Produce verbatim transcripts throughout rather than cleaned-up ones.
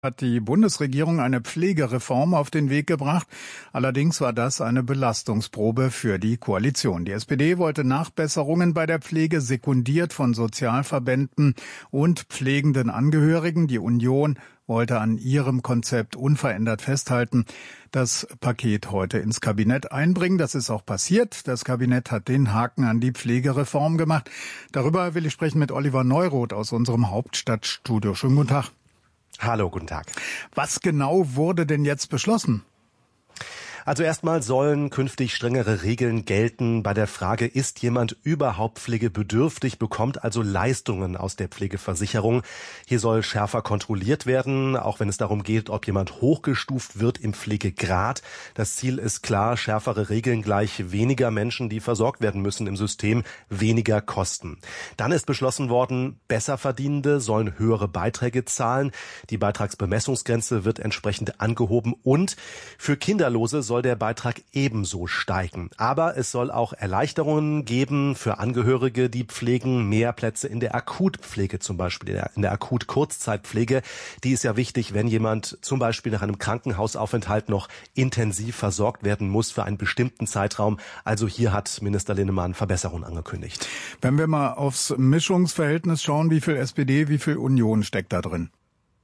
Hat die Bundesregierung eine Pflegereform auf den Weg gebracht. Allerdings war das eine Belastungsprobe für die Koalition. Die S P D wollte Nachbesserungen bei der Pflege, sekundiert von Sozialverbänden und pflegenden Angehörigen. Die Union wollte an ihrem Konzept unverändert festhalten, das Paket heute ins Kabinett einbringen. Das ist auch passiert. Das Kabinett hat den Haken an die Pflegereform gemacht. Darüber will ich sprechen mit Oliver Neuroth aus unserem Hauptstadtstudio. Schönen guten Tag. Hallo, guten Tag. Was genau wurde denn jetzt beschlossen? Also erstmal sollen künftig strengere Regeln gelten bei der Frage, ist jemand überhaupt pflegebedürftig, bekommt also Leistungen aus der Pflegeversicherung. Hier soll schärfer kontrolliert werden, auch wenn es darum geht, ob jemand hochgestuft wird im Pflegegrad. Das Ziel ist klar, schärfere Regeln gleich weniger Menschen, die versorgt werden müssen im System, weniger Kosten. Dann ist beschlossen worden, Besserverdienende sollen höhere Beiträge zahlen. Die Beitragsbemessungsgrenze wird entsprechend angehoben und für Kinderlose soll der Beitrag ebenso steigen. Aber es soll auch Erleichterungen geben für Angehörige, die pflegen, mehr Plätze in der Akutpflege zum Beispiel, in der, in der Akut-Kurzzeitpflege. Die ist ja wichtig, wenn jemand zum Beispiel nach einem Krankenhausaufenthalt noch intensiv versorgt werden muss für einen bestimmten Zeitraum. Also hier hat Minister Linnemann Verbesserungen angekündigt. Wenn wir mal aufs Mischungsverhältnis schauen, wie viel S P D, wie viel Union steckt da drin?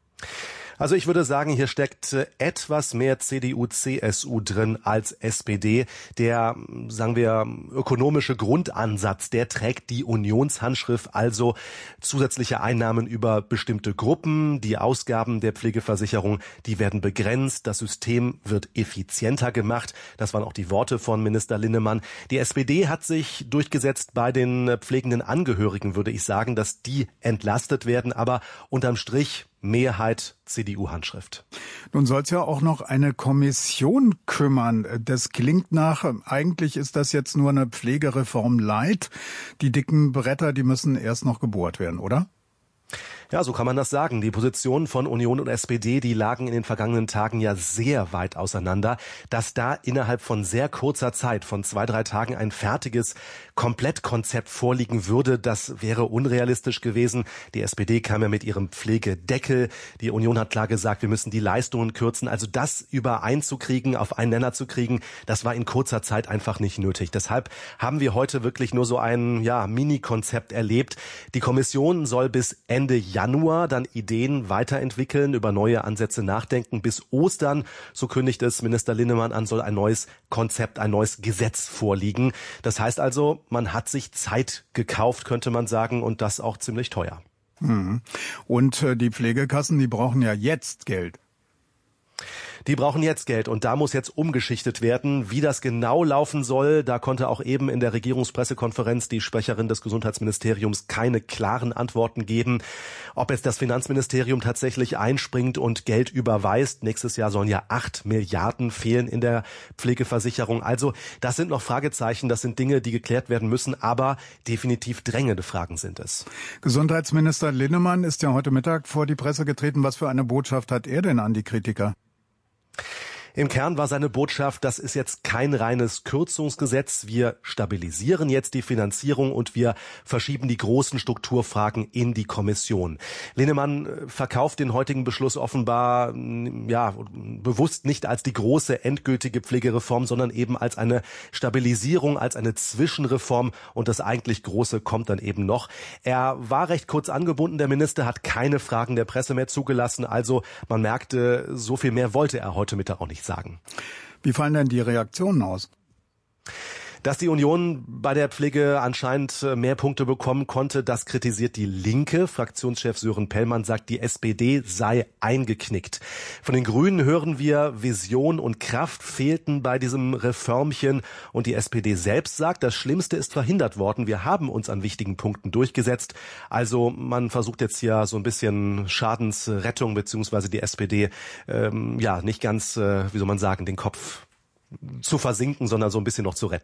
Also ich würde sagen, hier steckt etwas mehr C D U C S U drin als S P D. Der, sagen wir, ökonomische Grundansatz, der trägt die Unionshandschrift, also zusätzliche Einnahmen über bestimmte Gruppen. Die Ausgaben der Pflegeversicherung, die werden begrenzt. Das System wird effizienter gemacht. Das waren auch die Worte von Minister Linnemann. Die S P D hat sich durchgesetzt bei den pflegenden Angehörigen, würde ich sagen, dass die entlastet werden. Aber unterm Strich Mehrheit C D U-Handschrift. Nun soll es ja auch noch eine Kommission kümmern. Das klingt nach, eigentlich ist das jetzt nur eine Pflegereform light. Die dicken Bretter, die müssen erst noch gebohrt werden, oder? Ja, so kann man das sagen. Die Positionen von Union und S P D, die lagen in den vergangenen Tagen ja sehr weit auseinander. Dass da innerhalb von sehr kurzer Zeit, von zwei, drei Tagen, ein fertiges Komplettkonzept vorliegen würde, das wäre unrealistisch gewesen. Die S P D kam ja mit ihrem Pflegedeckel. Die Union hat klar gesagt, wir müssen die Leistungen kürzen. Also das übereinzukriegen, auf einen Nenner zu kriegen, das war in kurzer Zeit einfach nicht nötig. Deshalb haben wir heute wirklich nur so ein ja, Mini-Konzept erlebt. Die Kommission soll bis Ende Januar dann Ideen weiterentwickeln, über neue Ansätze nachdenken. Bis Ostern, so kündigt es Minister Linnemann an, soll ein neues Konzept, ein neues Gesetz vorliegen. Das heißt also, man hat sich Zeit gekauft, könnte man sagen, und das auch ziemlich teuer. Und die Pflegekassen, die brauchen ja jetzt Geld. Die brauchen jetzt Geld und da muss jetzt umgeschichtet werden. Wie das genau laufen soll, da konnte auch eben in der Regierungspressekonferenz die Sprecherin des Gesundheitsministeriums keine klaren Antworten geben. Ob jetzt das Finanzministerium tatsächlich einspringt und Geld überweist. Nächstes Jahr sollen ja acht Milliarden fehlen in der Pflegeversicherung. Also das sind noch Fragezeichen, das sind Dinge, die geklärt werden müssen, aber definitiv drängende Fragen sind es. Gesundheitsminister Linnemann ist ja heute Mittag vor die Presse getreten. Was für eine Botschaft hat er denn an die Kritiker? Im Kern war seine Botschaft, das ist jetzt kein reines Kürzungsgesetz. Wir stabilisieren jetzt die Finanzierung und wir verschieben die großen Strukturfragen in die Kommission. Linnemann verkauft den heutigen Beschluss offenbar ja bewusst nicht als die große endgültige Pflegereform, sondern eben als eine Stabilisierung, als eine Zwischenreform und das eigentlich Große kommt dann eben noch. Er war recht kurz angebunden, der Minister hat keine Fragen der Presse mehr zugelassen, also man merkte, so viel mehr wollte er heute Mittag auch nicht sagen. Wie fallen denn die Reaktionen aus? Dass die Union bei der Pflege anscheinend mehr Punkte bekommen konnte, das kritisiert die Linke. Fraktionschef Sören Pellmann sagt, die S P D sei eingeknickt. Von den Grünen hören wir, Vision und Kraft fehlten bei diesem Reformchen. Und die S P D selbst sagt, das Schlimmste ist verhindert worden. Wir haben uns an wichtigen Punkten durchgesetzt. Also man versucht jetzt hier so ein bisschen Schadensrettung, beziehungsweise die S P D, ähm, ja, nicht ganz, äh, wie soll man sagen, den Kopf zu versinken, sondern so ein bisschen noch zu retten.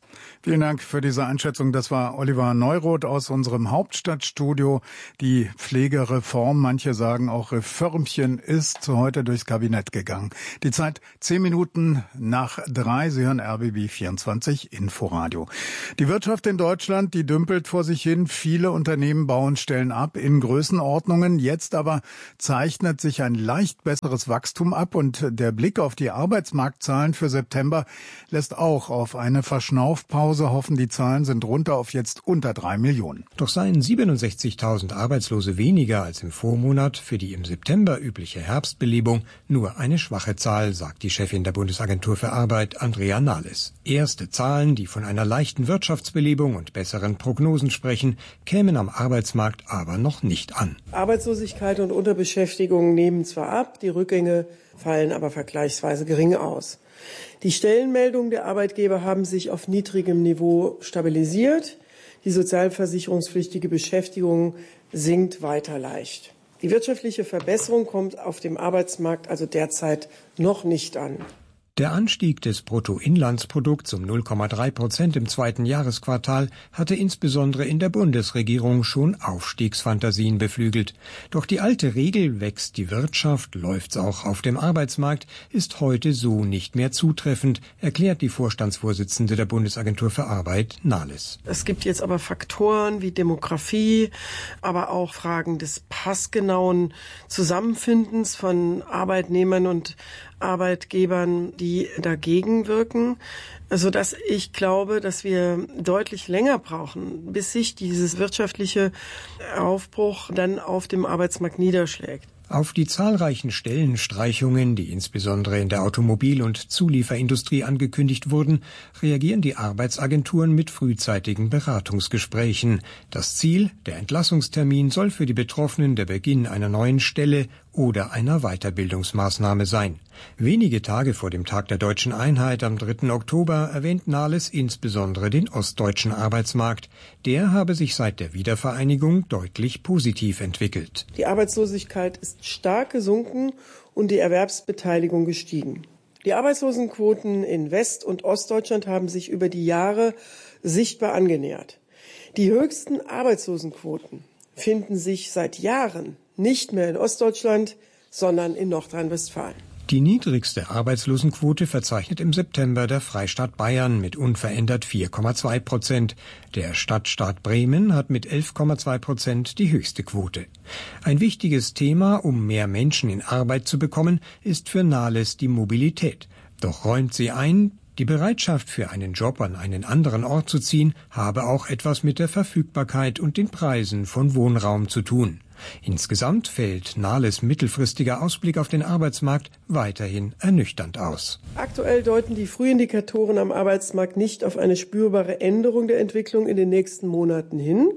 Vielen Dank für diese Einschätzung. Das war Oliver Neuroth aus unserem Hauptstadtstudio. Die Pflegereform, manche sagen auch Reformchen, ist heute durchs Kabinett gegangen. Die Zeit zehn Minuten nach drei. Sie hören R B B vierundzwanzig Inforadio. Die Wirtschaft in Deutschland, die dümpelt vor sich hin. Viele Unternehmen bauen Stellen ab in Größenordnungen. Jetzt aber zeichnet sich ein leicht besseres Wachstum ab und der Blick auf die Arbeitsmarktzahlen für September lässt auch auf eine Verschnaufpause hoffen. Die Zahlen sind runter auf jetzt unter drei Millionen. Doch seien siebenundsechzigtausend Arbeitslose weniger als im Vormonat für die im September übliche Herbstbelebung nur eine schwache Zahl, sagt die Chefin der Bundesagentur für Arbeit, Andrea Nahles. Erste Zahlen, die von einer leichten Wirtschaftsbelebung und besseren Prognosen sprechen, kämen am Arbeitsmarkt aber noch nicht an. Arbeitslosigkeit und Unterbeschäftigung nehmen zwar ab, die Rückgänge fallen aber vergleichsweise gering aus. Die Stellenmeldungen der Arbeitgeber haben sich auf niedrigem Niveau stabilisiert. Die sozialversicherungspflichtige Beschäftigung sinkt weiter leicht. Die wirtschaftliche Verbesserung kommt auf dem Arbeitsmarkt also derzeit noch nicht an. Der Anstieg des Bruttoinlandsprodukts um null Komma drei Prozent im zweiten Jahresquartal hatte insbesondere in der Bundesregierung schon Aufstiegsfantasien beflügelt. Doch die alte Regel, wächst die Wirtschaft, läuft's auch auf dem Arbeitsmarkt, ist heute so nicht mehr zutreffend, erklärt die Vorstandsvorsitzende der Bundesagentur für Arbeit, Nahles. Es gibt jetzt aber Faktoren wie Demografie, aber auch Fragen des passgenauen Zusammenfindens von Arbeitnehmern und Arbeitgebern, die dagegen wirken, sodass ich glaube, dass wir deutlich länger brauchen, bis sich dieses wirtschaftliche Aufbruch dann auf dem Arbeitsmarkt niederschlägt. Auf die zahlreichen Stellenstreichungen, die insbesondere in der Automobil- und Zulieferindustrie angekündigt wurden, reagieren die Arbeitsagenturen mit frühzeitigen Beratungsgesprächen. Das Ziel, der Entlassungstermin, soll für die Betroffenen der Beginn einer neuen Stelle oder einer Weiterbildungsmaßnahme sein. Wenige Tage vor dem Tag der Deutschen Einheit am dritten Oktober erwähnt Nahles insbesondere den ostdeutschen Arbeitsmarkt. Der habe sich seit der Wiedervereinigung deutlich positiv entwickelt. Die Arbeitslosigkeit ist stark gesunken und die Erwerbsbeteiligung gestiegen. Die Arbeitslosenquoten in West- und Ostdeutschland haben sich über die Jahre sichtbar angenähert. Die höchsten Arbeitslosenquoten finden sich seit Jahren nicht mehr in Ostdeutschland, sondern in Nordrhein-Westfalen. Die niedrigste Arbeitslosenquote verzeichnet im September der Freistaat Bayern mit unverändert vier Komma zwei Prozent. Der Stadtstaat Bremen hat mit elf Komma zwei Prozent die höchste Quote. Ein wichtiges Thema, um mehr Menschen in Arbeit zu bekommen, ist für Nahles die Mobilität. Doch räumt sie ein, die Bereitschaft für einen Job an einen anderen Ort zu ziehen, habe auch etwas mit der Verfügbarkeit und den Preisen von Wohnraum zu tun. Insgesamt fällt Nahles mittelfristiger Ausblick auf den Arbeitsmarkt weiterhin ernüchternd aus. Aktuell deuten die Frühindikatoren am Arbeitsmarkt nicht auf eine spürbare Änderung der Entwicklung in den nächsten Monaten hin.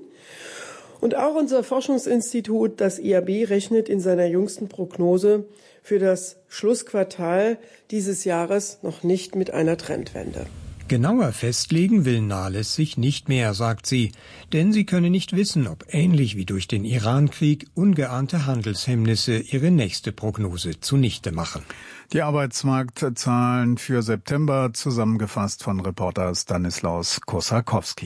Und auch unser Forschungsinstitut, das I A B, rechnet in seiner jüngsten Prognose für das Schlussquartal dieses Jahres noch nicht mit einer Trendwende. Genauer festlegen will Nahles sich nicht mehr, sagt sie, denn sie könne nicht wissen, ob ähnlich wie durch den Irankrieg ungeahnte Handelshemmnisse ihre nächste Prognose zunichte machen. Die Arbeitsmarktzahlen für September zusammengefasst von Reporter Stanislaus Kosakowski.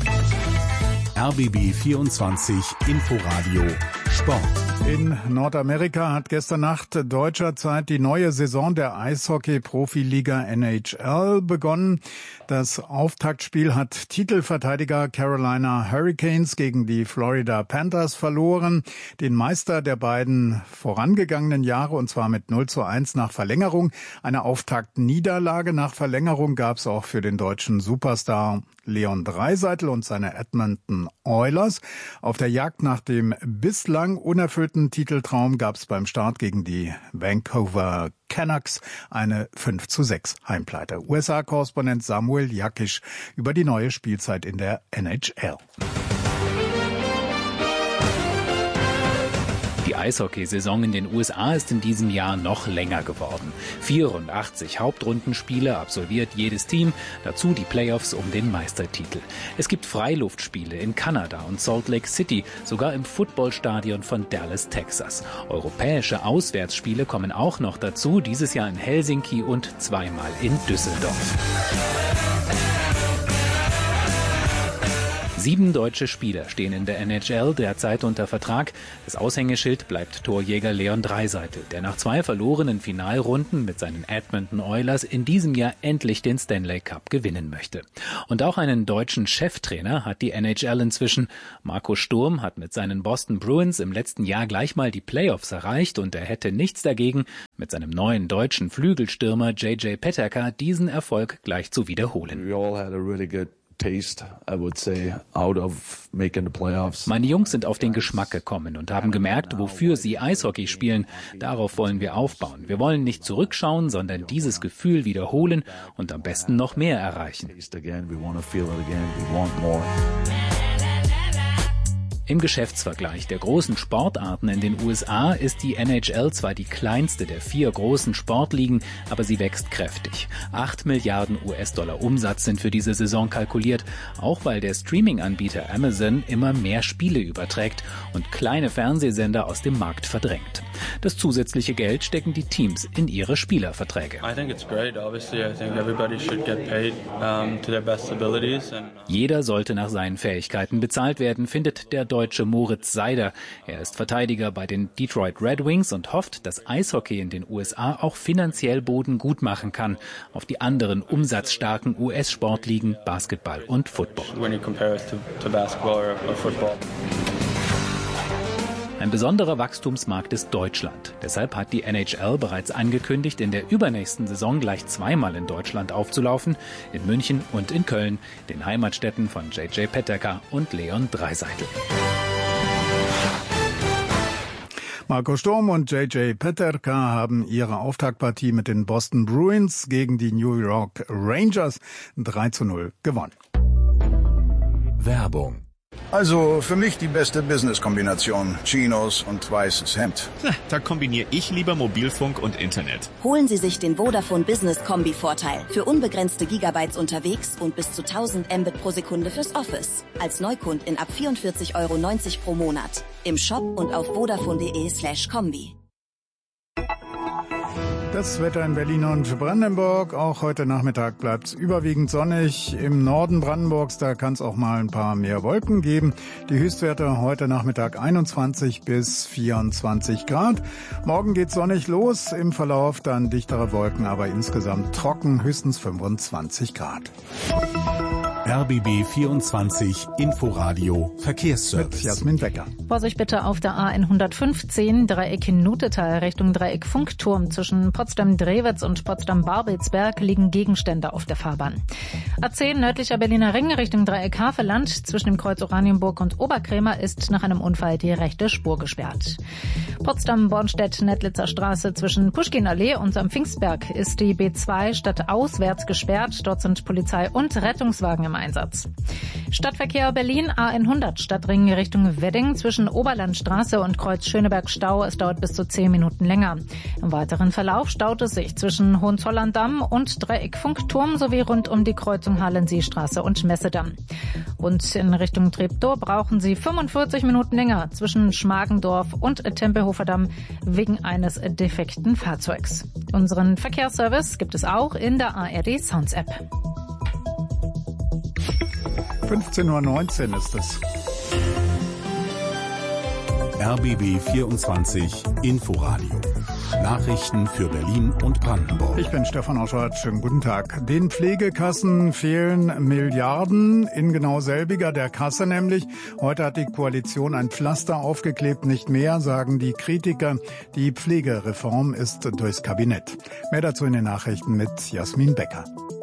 R B B vierundzwanzig Inforadio Sport. In Nordamerika hat gestern Nacht deutscher Zeit die neue Saison der Eishockey-Profiliga N H L begonnen. Das Auftaktspiel hat Titelverteidiger Carolina Hurricanes gegen die Florida Panthers verloren. Den Meister der beiden vorangegangenen Jahre, und zwar mit null zu eins nach Verlängerung. Eine Auftaktniederlage nach Verlängerung gab es auch für den deutschen Superstar Leon Draisaitl und seine Edmonton Oilers. Auf der Jagd nach dem bislang unerfüllten Titeltraum gab es beim Start gegen die Vancouver Canucks eine fünf zu sechs Heimpleite. U S A-Korrespondent Samuel Jakisch über die neue Spielzeit in der N H L. Die Eishockeysaison in den U S A ist in diesem Jahr noch länger geworden. vierundachtzig Hauptrundenspiele absolviert jedes Team, dazu die Playoffs um den Meistertitel. Es gibt Freiluftspiele in Kanada und Salt Lake City, sogar im Footballstadion von Dallas, Texas. Europäische Auswärtsspiele kommen auch noch dazu, dieses Jahr in Helsinki und zweimal in Düsseldorf. Sieben deutsche Spieler stehen in der N H L derzeit unter Vertrag. Das Aushängeschild bleibt Torjäger Leon Draisaitl, der nach zwei verlorenen Finalrunden mit seinen Edmonton Oilers in diesem Jahr endlich den Stanley Cup gewinnen möchte. Und auch einen deutschen Cheftrainer hat die N H L inzwischen. Marco Sturm hat mit seinen Boston Bruins im letzten Jahr gleich mal die Playoffs erreicht und er hätte nichts dagegen, mit seinem neuen deutschen Flügelstürmer J J Peterka diesen Erfolg gleich zu wiederholen. We all had a really good taste, I would say, out of making the playoffs. Meine Jungs sind auf den Geschmack gekommen und haben gemerkt, wofür sie Eishockey spielen. Darauf wollen wir aufbauen. Wir wollen nicht zurückschauen, sondern dieses Gefühl wiederholen und am besten noch mehr erreichen. Im Geschäftsvergleich der großen Sportarten in den U S A ist die N H L zwar die kleinste der vier großen Sportligen, aber sie wächst kräftig. Acht Milliarden U S-Dollar Umsatz sind für diese Saison kalkuliert, auch weil der Streaming-Anbieter Amazon immer mehr Spiele überträgt und kleine Fernsehsender aus dem Markt verdrängt. Das zusätzliche Geld stecken die Teams in ihre Spielerverträge. Jeder sollte nach seinen Fähigkeiten bezahlt werden, findet der Deutsche Moritz Seider. Er ist Verteidiger bei den Detroit Red Wings und hofft, dass Eishockey in den U S A auch finanziell Boden gut machen kann auf die anderen umsatzstarken U S-Sportligen Basketball und Football. Ein besonderer Wachstumsmarkt ist Deutschland. Deshalb hat die N H L bereits angekündigt, in der übernächsten Saison gleich zweimal in Deutschland aufzulaufen, in München und in Köln, den Heimatstädten von J J Peterka und Leon Draisaitl. Marco Sturm und J J Peterka haben ihre Auftaktpartie mit den Boston Bruins gegen die New York Rangers drei zu null gewonnen. Werbung. Also für mich die beste Business-Kombination. Chinos und weißes Hemd. Da kombiniere ich lieber Mobilfunk und Internet. Holen Sie sich den Vodafone Business Kombi-Vorteil. Für unbegrenzte Gigabytes unterwegs und bis zu tausend Mbit pro Sekunde fürs Office. Als Neukundin ab vierundvierzig Euro neunzig pro Monat. Im Shop und auf vodafone.de slash Kombi. Das Wetter in Berlin und Brandenburg. Auch heute Nachmittag bleibt es überwiegend sonnig. Im Norden Brandenburgs, da kann es auch mal ein paar mehr Wolken geben. Die Höchstwerte heute Nachmittag einundzwanzig bis vierundzwanzig Grad. Morgen geht's sonnig los. Im Verlauf dann dichtere Wolken, aber insgesamt trocken, höchstens fünfundzwanzig Grad. R B B vierundzwanzig Inforadio Verkehrsservice. Jasmin Becker. Vorsicht bitte auf der A hundertfünfzehn, Dreieck Nutetal Richtung Dreieck Funkturm. Zwischen Potsdam-Drewitz und Potsdam-Babelsberg liegen Gegenstände auf der Fahrbahn. A zehn nördlicher Berliner Ring Richtung Dreieck Havelland. Zwischen dem Kreuz Oranienburg und Oberkrämer ist nach einem Unfall die rechte Spur gesperrt. Potsdam-Bornstedt-Nettlitzer Straße zwischen Puschkinallee und am Pfingstberg ist die B zwei stadtauswärts gesperrt. Dort sind Polizei und Rettungswagen im Einsatz. Stadtverkehr Berlin A hundert Stadtring Richtung Wedding zwischen Oberlandstraße und Kreuz Schöneberg Stau. Es dauert bis zu zehn Minuten länger. Im weiteren Verlauf staut es sich zwischen Hohenzollern-Damm und Dreieck Funkturm sowie rund um die Kreuzung Hallenseestraße und Messedamm. Und in Richtung Treptow brauchen Sie fünfundvierzig Minuten länger zwischen Schmargendorf und Tempelhofer-Damm wegen eines defekten Fahrzeugs. Unseren Verkehrsservice gibt es auch in der A R D Sounds App. fünfzehn Uhr neunzehn ist es. R B B vierundzwanzig Inforadio. Nachrichten für Berlin und Brandenburg. Ich bin Stefan Oschwart. Schönen guten Tag. Den Pflegekassen fehlen Milliarden in genau selbiger der Kasse nämlich. Heute hat die Koalition ein Pflaster aufgeklebt, nicht mehr, sagen die Kritiker. Die Pflegereform ist durchs Kabinett. Mehr dazu in den Nachrichten mit Jasmin Becker.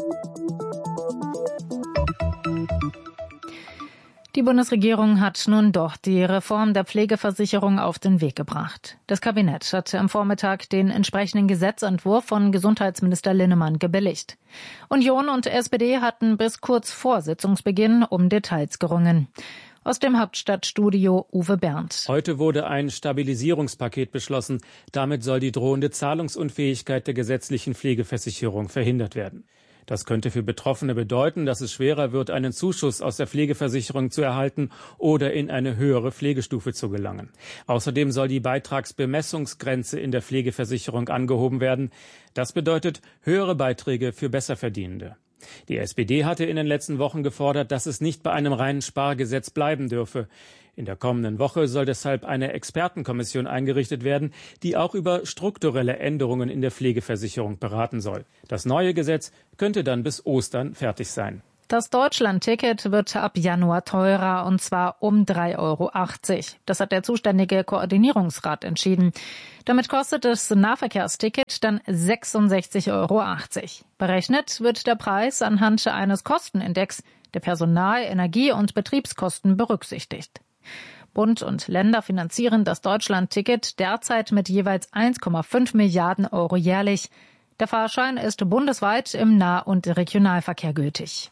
Die Bundesregierung hat nun doch die Reform der Pflegeversicherung auf den Weg gebracht. Das Kabinett hat am Vormittag den entsprechenden Gesetzentwurf von Gesundheitsminister Linnemann gebilligt. Union und S P D hatten bis kurz vor Sitzungsbeginn um Details gerungen. Aus dem Hauptstadtstudio Uwe Berndt. Heute wurde ein Stabilisierungspaket beschlossen. Damit soll die drohende Zahlungsunfähigkeit der gesetzlichen Pflegeversicherung verhindert werden. Das könnte für Betroffene bedeuten, dass es schwerer wird, einen Zuschuss aus der Pflegeversicherung zu erhalten oder in eine höhere Pflegestufe zu gelangen. Außerdem soll die Beitragsbemessungsgrenze in der Pflegeversicherung angehoben werden. Das bedeutet höhere Beiträge für Besserverdienende. Die S P D hatte in den letzten Wochen gefordert, dass es nicht bei einem reinen Spargesetz bleiben dürfe. In der kommenden Woche soll deshalb eine Expertenkommission eingerichtet werden, die auch über strukturelle Änderungen in der Pflegeversicherung beraten soll. Das neue Gesetz könnte dann bis Ostern fertig sein. Das Deutschland-Ticket wird ab Januar teurer, und zwar um drei Euro achtzig. Das hat der zuständige Koordinierungsrat entschieden. Damit kostet das Nahverkehrsticket dann sechsundsechzig Euro achtzig. Berechnet wird der Preis anhand eines Kostenindex, der Personal-, Energie- und Betriebskosten berücksichtigt. Bund und Länder finanzieren das Deutschland-Ticket derzeit mit jeweils eins Komma fünf Milliarden Euro jährlich. Der Fahrschein ist bundesweit im Nah- und Regionalverkehr gültig.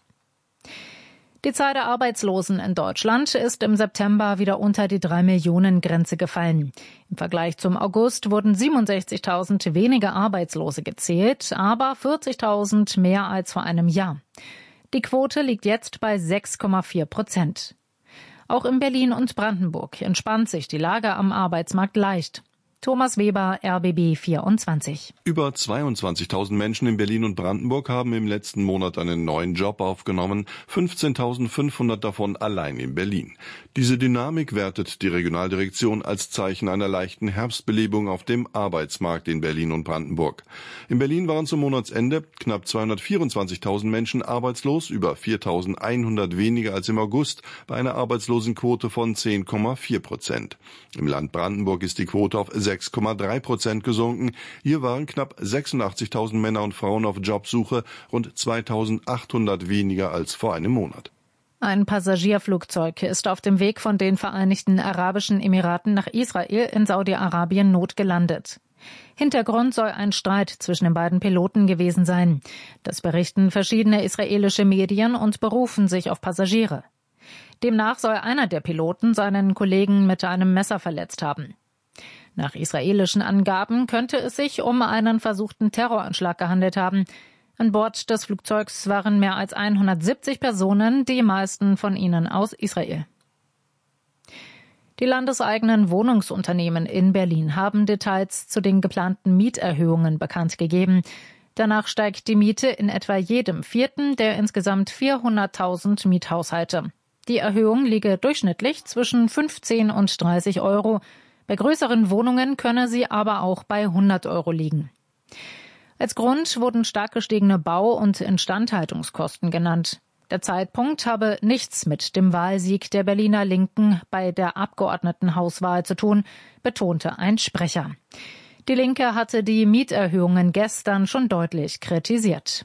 Die Zahl der Arbeitslosen in Deutschland ist im September wieder unter die drei Millionen Grenze gefallen. Im Vergleich zum August wurden siebenundsechzigtausend weniger Arbeitslose gezählt, aber vierzigtausend mehr als vor einem Jahr. Die Quote liegt jetzt bei sechs Komma vier Prozent. Auch in Berlin und Brandenburg entspannt sich die Lage am Arbeitsmarkt leicht. Thomas Weber, R B B vierundzwanzig. Über zweiundzwanzigtausend Menschen in Berlin und Brandenburg haben im letzten Monat einen neuen Job aufgenommen, fünfzehntausendfünfhundert davon allein in Berlin. Diese Dynamik wertet die Regionaldirektion als Zeichen einer leichten Herbstbelebung auf dem Arbeitsmarkt in Berlin und Brandenburg. In Berlin waren zum Monatsende knapp zweihundertvierundzwanzigtausend Menschen arbeitslos, über viertausendeinhundert weniger als im August, bei einer Arbeitslosenquote von zehn Komma vier Prozent. Im Land Brandenburg ist die Quote auf sechs Komma drei Prozent gesunken. Hier waren knapp sechsundachtzigtausend Männer und Frauen auf Jobsuche, rund zweitausendachthundert weniger als vor einem Monat. Ein Passagierflugzeug ist auf dem Weg von den Vereinigten Arabischen Emiraten nach Israel in Saudi-Arabien notgelandet. Hintergrund soll ein Streit zwischen den beiden Piloten gewesen sein. Das berichten verschiedene israelische Medien und berufen sich auf Passagiere. Demnach soll einer der Piloten seinen Kollegen mit einem Messer verletzt haben. Nach israelischen Angaben könnte es sich um einen versuchten Terroranschlag gehandelt haben. An Bord des Flugzeugs waren mehr als hundertsiebzig Personen, die meisten von ihnen aus Israel. Die landeseigenen Wohnungsunternehmen in Berlin haben Details zu den geplanten Mieterhöhungen bekannt gegeben. Danach steigt die Miete in etwa jedem vierten der insgesamt vierhunderttausend Miethaushalte. Die Erhöhung liege durchschnittlich zwischen fünfzehn und dreißig Euro. Bei größeren Wohnungen könne sie aber auch bei hundert Euro liegen. Als Grund wurden stark gestiegene Bau- und Instandhaltungskosten genannt. Der Zeitpunkt habe nichts mit dem Wahlsieg der Berliner Linken bei der Abgeordnetenhauswahl zu tun, betonte ein Sprecher. Die Linke hatte die Mieterhöhungen gestern schon deutlich kritisiert.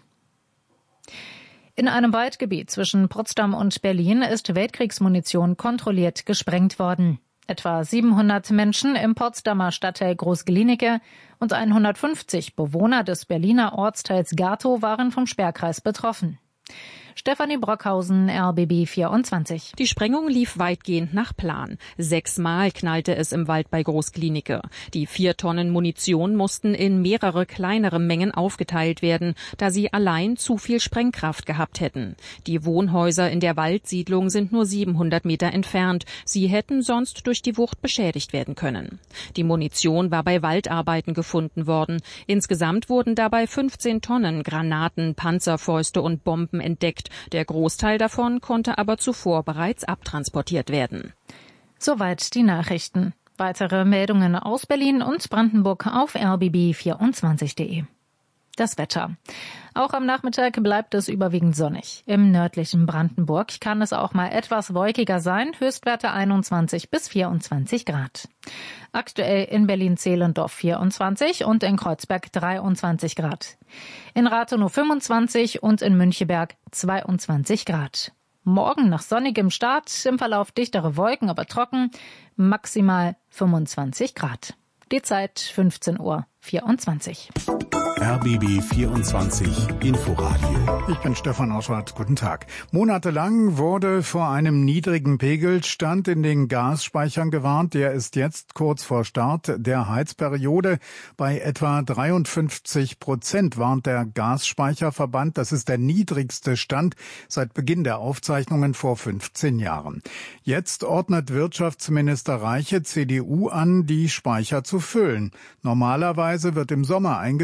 In einem Waldgebiet zwischen Potsdam und Berlin ist Weltkriegsmunition kontrolliert gesprengt worden. Etwa siebenhundert Menschen im Potsdamer Stadtteil Groß-Glienicke und hundertfünfzig Bewohner des Berliner Ortsteils Gatow waren vom Sperrkreis betroffen. Stefanie Brockhausen, R B B vierundzwanzig. Die Sprengung lief weitgehend nach Plan. Sechsmal knallte es im Wald bei Groß-Glienicke. Die vier Tonnen Munition mussten in mehrere kleinere Mengen aufgeteilt werden, da sie allein zu viel Sprengkraft gehabt hätten. Die Wohnhäuser in der Waldsiedlung sind nur siebenhundert Meter entfernt. Sie hätten sonst durch die Wucht beschädigt werden können. Die Munition war bei Waldarbeiten gefunden worden. Insgesamt wurden dabei fünfzehn Tonnen Granaten, Panzerfäuste und Bomben entdeckt. Der Großteil davon konnte aber zuvor bereits abtransportiert werden. Soweit die Nachrichten. Weitere Meldungen aus Berlin und Brandenburg auf r b b vierundzwanzig punkt de. Das Wetter. Auch am Nachmittag bleibt es überwiegend sonnig. Im nördlichen Brandenburg kann es auch mal etwas wolkiger sein, Höchstwerte einundzwanzig bis vierundzwanzig Grad. Aktuell in Berlin-Zehlendorf vierundzwanzig und in Kreuzberg dreiundzwanzig Grad. In Rathenow fünfundzwanzig und in Müncheberg zweiundzwanzig Grad. Morgen nach sonnigem Start, im Verlauf dichtere Wolken, aber trocken, maximal fünfundzwanzig Grad. Die Zeit fünfzehn Uhr vierundzwanzig. R B B vierundzwanzig Inforadio. Ich bin Stefan Oschwart. Guten Tag. Monatelang wurde vor einem niedrigen Pegelstand in den Gasspeichern gewarnt. Der ist jetzt kurz vor Start der Heizperiode bei etwa dreiundfünfzig Prozent, warnt der Gasspeicherverband. Das ist der niedrigste Stand seit Beginn der Aufzeichnungen vor fünfzehn Jahren. Jetzt ordnet Wirtschaftsminister Reiche, C D U, an, die Speicher zu füllen. Normalerweise wird im Sommer eingekauft,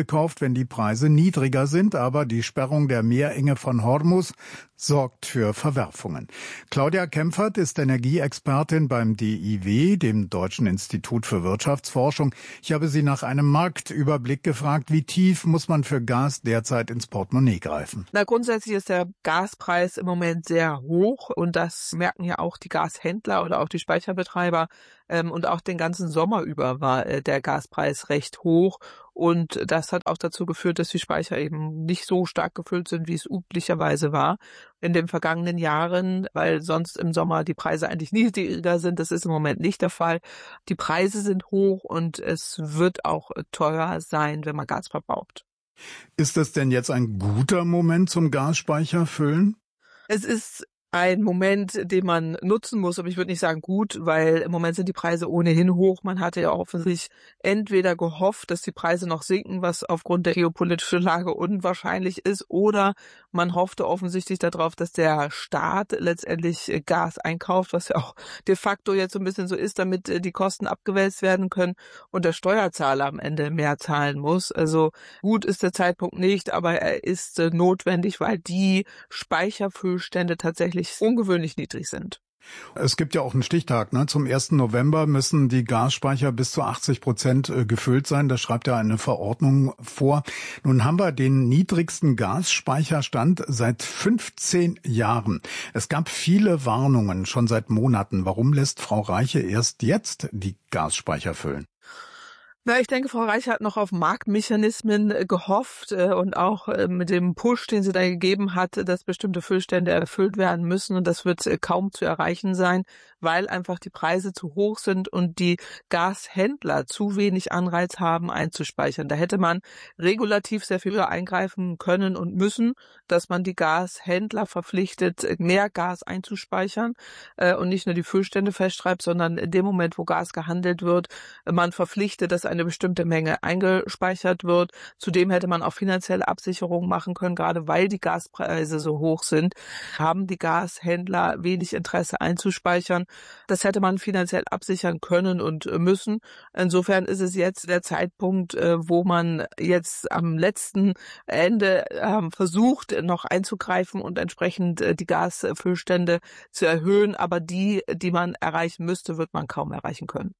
wenn die Preise niedriger sind, aber die Sperrung der Meerenge von Hormuz sorgt für Verwerfungen. Claudia Kempfert ist Energieexpertin beim D I W, dem Deutschen Institut für Wirtschaftsforschung. Ich habe sie nach einem Marktüberblick gefragt, wie tief muss man für Gas derzeit ins Portemonnaie greifen? Na, grundsätzlich ist der Gaspreis im Moment sehr hoch und das merken ja auch die Gashändler oder auch die Speicherbetreiber. Ähm, und auch den ganzen Sommer über war äh, der Gaspreis recht hoch. Und das hat auch dazu geführt, dass die Speicher eben nicht so stark gefüllt sind, wie es üblicherweise war in den vergangenen Jahren, weil sonst im Sommer die Preise eigentlich niedriger sind. Das ist im Moment nicht der Fall. Die Preise sind hoch und es wird auch teuer sein, wenn man Gas verbraucht. Ist das denn jetzt ein guter Moment zum Gasspeicher füllen? Es ist ein Moment, den man nutzen muss, aber ich würde nicht sagen gut, weil im Moment sind die Preise ohnehin hoch. Man hatte ja offensichtlich entweder gehofft, dass die Preise noch sinken, was aufgrund der geopolitischen Lage unwahrscheinlich ist, oder man hoffte offensichtlich darauf, dass der Staat letztendlich Gas einkauft, was ja auch de facto jetzt so ein bisschen so ist, damit die Kosten abgewälzt werden können und der Steuerzahler am Ende mehr zahlen muss. Also gut ist der Zeitpunkt nicht, aber er ist notwendig, weil die Speicherfüllstände tatsächlich ungewöhnlich niedrig sind. Es gibt ja auch einen Stichtag, ne? Zum ersten November müssen die Gasspeicher bis zu achtzig Prozent gefüllt sein. Das schreibt ja eine Verordnung vor. Nun haben wir den niedrigsten Gasspeicherstand seit fünfzehn Jahren. Es gab viele Warnungen schon seit Monaten. Warum lässt Frau Reiche erst jetzt die Gasspeicher füllen? Na, ich denke, Frau Reiche hat noch auf Marktmechanismen gehofft und auch mit dem Push, den sie da gegeben hat, dass bestimmte Füllstände erfüllt werden müssen. Und das wird kaum zu erreichen sein, weil einfach die Preise zu hoch sind und die Gashändler zu wenig Anreiz haben, einzuspeichern. Da hätte man regulativ sehr viel eingreifen können und müssen, dass man die Gashändler verpflichtet, mehr Gas einzuspeichern und nicht nur die Füllstände festschreibt, sondern in dem Moment, wo Gas gehandelt wird, man verpflichtet, dass eine bestimmte Menge eingespeichert wird. Zudem hätte man auch finanzielle Absicherungen machen können, gerade weil die Gaspreise so hoch sind, haben die Gashändler wenig Interesse einzuspeichern. Das hätte man finanziell absichern können und müssen. Insofern ist es jetzt der Zeitpunkt, wo man jetzt am letzten Ende versucht, noch einzugreifen und entsprechend die Gasfüllstände zu erhöhen. Aber die, die man erreichen müsste, wird man kaum erreichen können.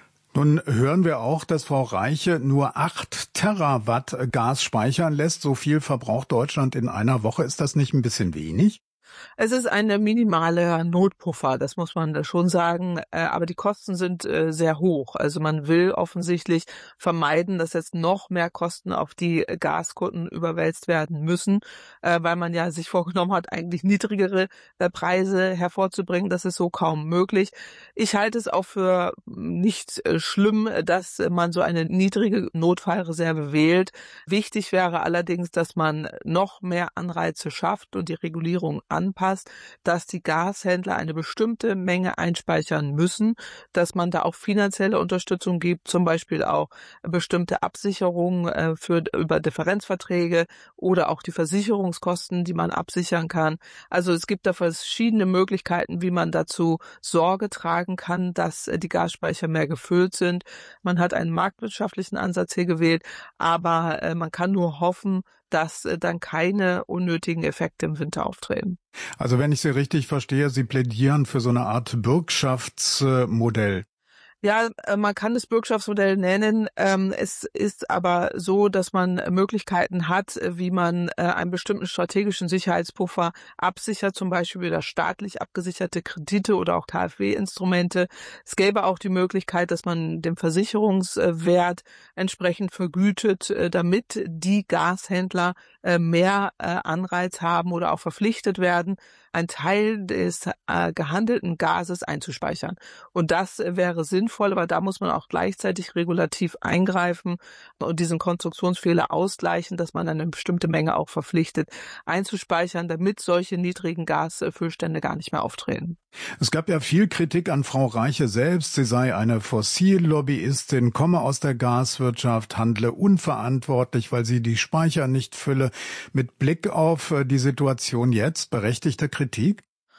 Nun hören wir auch, dass Frau Reiche nur acht Terawatt Gas speichern lässt. So viel verbraucht Deutschland in einer Woche. Ist das nicht ein bisschen wenig? Es ist ein minimaler Notpuffer, das muss man schon sagen, aber die Kosten sind sehr hoch. Also man will offensichtlich vermeiden, dass jetzt noch mehr Kosten auf die Gaskunden überwälzt werden müssen, weil man ja sich vorgenommen hat, eigentlich niedrigere Preise hervorzubringen. Das ist so kaum möglich. Ich halte es auch für nicht schlimm, dass man so eine niedrige Notfallreserve wählt. Wichtig wäre allerdings, dass man noch mehr Anreize schafft und die Regulierung anpasst, dass die Gashändler eine bestimmte Menge einspeichern müssen, dass man da auch finanzielle Unterstützung gibt, zum Beispiel auch bestimmte Absicherungen für über Differenzverträge oder auch die Versicherungskosten, die man absichern kann. Also es gibt da verschiedene Möglichkeiten, wie man dazu Sorge tragen kann, dass die Gasspeicher mehr gefüllt sind. Man hat einen marktwirtschaftlichen Ansatz hier gewählt, aber man kann nur hoffen, dass dann keine unnötigen Effekte im Winter auftreten. Also wenn ich Sie richtig verstehe, Sie plädieren für so eine Art Bürgschaftsmodell. Ja, man kann das Bürgschaftsmodell nennen. Es ist aber so, dass man Möglichkeiten hat, wie man einen bestimmten strategischen Sicherheitspuffer absichert, zum Beispiel über staatlich abgesicherte Kredite oder auch K f W-Instrumente. Es gäbe auch die Möglichkeit, dass man den Versicherungswert entsprechend vergütet, damit die Gashändler mehr Anreiz haben oder auch verpflichtet werden, einen Teil des äh, gehandelten Gases einzuspeichern. Und das wäre sinnvoll, aber da muss man auch gleichzeitig regulativ eingreifen und diesen Konstruktionsfehler ausgleichen, dass man eine bestimmte Menge auch verpflichtet einzuspeichern, damit solche niedrigen Gasfüllstände gar nicht mehr auftreten. Es gab ja viel Kritik an Frau Reiche selbst. Sie sei eine Fossillobbyistin, komme aus der Gaswirtschaft, handle unverantwortlich, weil sie die Speicher nicht fülle. Mit Blick auf die Situation jetzt, berechtigte Kritik?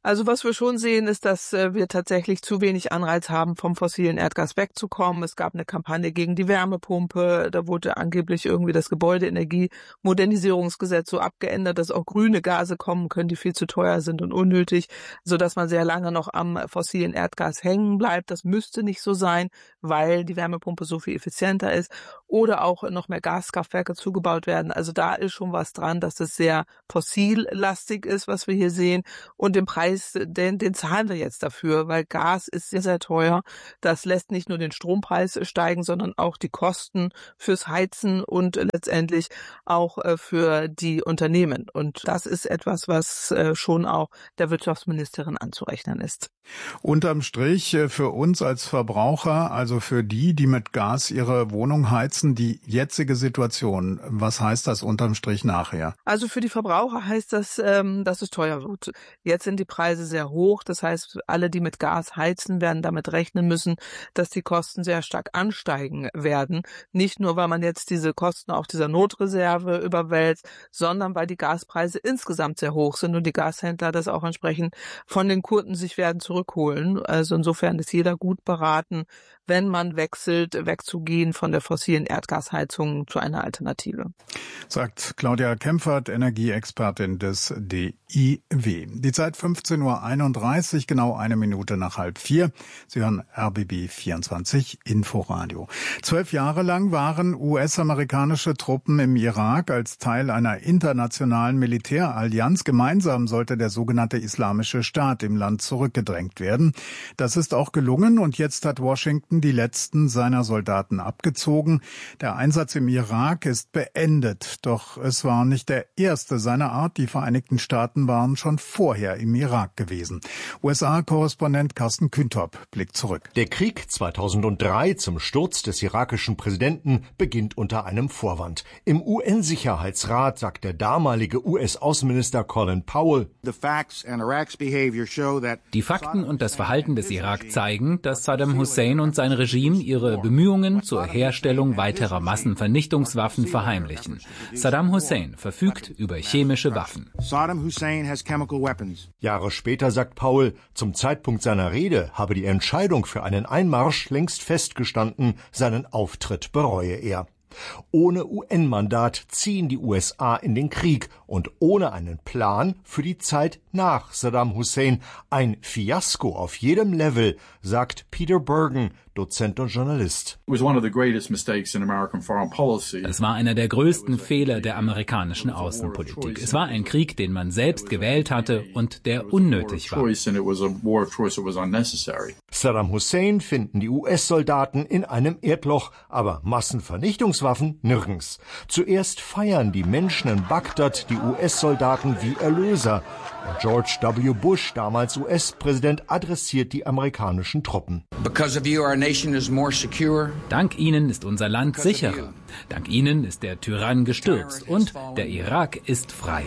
Also was wir schon sehen, ist, dass äh, wir tatsächlich zu wenig Anreiz haben, vom fossilen Erdgas wegzukommen. Es gab eine Kampagne gegen die Wärmepumpe. Da wurde angeblich irgendwie das Gebäudeenergie-Modernisierungsgesetz so abgeändert, dass auch grüne Gase kommen können, die viel zu teuer sind und unnötig, sodass man sehr lange noch am fossilen Erdgas hängen bleibt. Das müsste nicht so sein, weil die Wärmepumpe so viel effizienter ist. Oder auch noch mehr Gaskraftwerke zugebaut werden. Also da ist schon was dran, dass es sehr fossillastig ist, was wir hier sehen. Und den Preis, den, den zahlen wir jetzt dafür, weil Gas ist sehr, sehr teuer. Das lässt nicht nur den Strompreis steigen, sondern auch die Kosten fürs Heizen und letztendlich auch für die Unternehmen. Und das ist etwas, was schon auch der Wirtschaftsministerin anzurechnen ist. Unterm Strich für uns als Verbraucher, also für die, die mit Gas ihre Wohnung heizen, die jetzige Situation, was heißt das unterm Strich nachher? Also für die Verbraucher heißt das, dass es teuer wird. Jetzt sind die Preise sehr hoch, das heißt, alle, die mit Gas heizen, werden damit rechnen müssen, dass die Kosten sehr stark ansteigen werden. Nicht nur, weil man jetzt diese Kosten auf dieser Notreserve überwälzt, sondern weil die Gaspreise insgesamt sehr hoch sind und die Gashändler das auch entsprechend von den Kunden sich werden zurückholen. Also insofern ist jeder gut beraten, wenn man wechselt, wegzugehen von der fossilen Erdgasheizung zu einer Alternative. Sagt Claudia Kempfert, Energieexpertin des D I W. Die Zeit fünfzehn Uhr einunddreißig, genau eine Minute nach halb vier. Sie hören R B B vierundzwanzig Inforadio. Zwölf Jahre lang waren U S-amerikanische Truppen im Irak als Teil einer internationalen Militärallianz. Gemeinsam sollte der sogenannte Islamische Staat im Land zurückgedrängt werden. Das ist auch gelungen und jetzt hat Washington die letzten seiner Soldaten abgezogen. Der Einsatz im Irak ist beendet, doch es war nicht der erste seiner Art. Die Vereinigten Staaten waren schon vorher im Irak gewesen. U S A-Korrespondent Carsten Küntop blickt zurück. Der Krieg zweitausenddrei zum Sturz des irakischen Präsidenten beginnt unter einem Vorwand. Im U N-Sicherheitsrat sagt der damalige U S-Außenminister Colin Powell: Die Fakten und das Verhalten des Irak zeigen, dass Saddam Hussein und sein Regime ihre Bemühungen zur Herstellung weiterer Massenvernichtungswaffen verheimlichen. Saddam Hussein verfügt über chemische Waffen. Jahre später sagt Powell, zum Zeitpunkt seiner Rede habe die Entscheidung für einen Einmarsch längst festgestanden, seinen Auftritt bereue er. Ohne U N-Mandat ziehen die U S A in den Krieg und ohne einen Plan für die Zeit nach Saddam Hussein. Ein Fiasko auf jedem Level, sagt Peter Bergen, Dozent und Journalist. Es war einer der größten Fehler der amerikanischen Außenpolitik. Es war ein Krieg, den man selbst gewählt hatte und der unnötig war. Saddam Hussein finden die U S-Soldaten in einem Erdloch, aber Massenvernichtungswaffen nirgends. Zuerst feiern die Menschen in Bagdad die U S-Soldaten wie Erlöser. Und George W. Bush, damals U S-Präsident, adressiert die amerikanischen Truppen. Dank Ihnen ist unser Land sicherer. Dank Ihnen ist der Tyrann gestürzt und der Irak ist frei.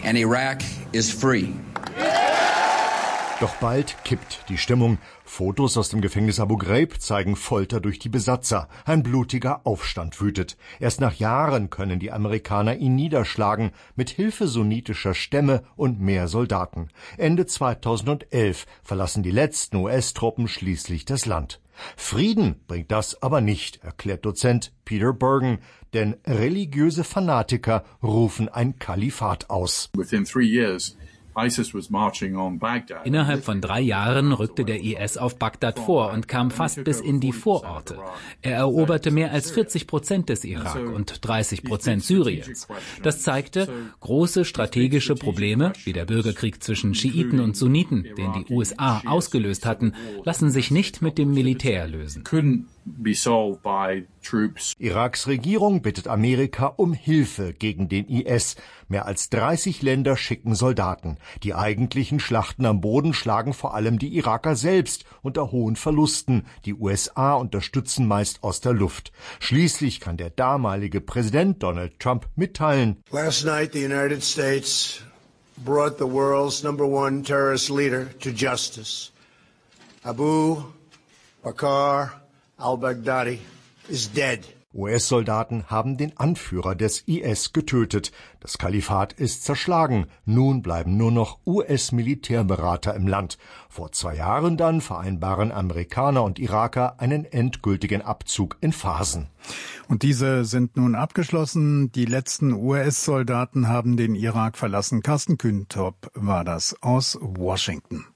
Doch bald kippt die Stimmung. Fotos aus dem Gefängnis Abu Ghraib zeigen Folter durch die Besatzer. Ein blutiger Aufstand wütet. Erst nach Jahren können die Amerikaner ihn niederschlagen, mit Hilfe sunnitischer Stämme und mehr Soldaten. Ende zweitausendelf verlassen die letzten U S-Truppen schließlich das Land. Frieden bringt das aber nicht, erklärt Dozent Peter Bergen, denn religiöse Fanatiker rufen ein Kalifat aus. Within three years Innerhalb von drei Jahren rückte der I S auf Bagdad vor und kam fast bis in die Vororte. Er eroberte mehr als vierzig Prozent des Irak und dreißig Prozent Syriens. Das zeigte, große strategische Probleme, wie der Bürgerkrieg zwischen Schiiten und Sunniten, den die U S A ausgelöst hatten, lassen sich nicht mit dem Militär lösen. Iraks Regierung bittet Amerika um Hilfe gegen den I S. Mehr als dreißig Länder schicken Soldaten. Die eigentlichen Schlachten am Boden schlagen vor allem die Iraker selbst unter hohen Verlusten. Die U S A unterstützen meist aus der Luft. Schließlich kann der damalige Präsident Donald Trump mitteilen: Last night the United States brought the world's number one terrorist leader to justice. Abu Bakr al-Baghdadi is dead. U S-Soldaten haben den Anführer des I S getötet. Das Kalifat ist zerschlagen. Nun bleiben nur noch U S-Militärberater im Land. Vor zwei Jahren dann vereinbaren Amerikaner und Iraker einen endgültigen Abzug in Phasen. Und diese sind nun abgeschlossen. Die letzten U S-Soldaten haben den Irak verlassen. Carsten Kühntop war das aus Washington.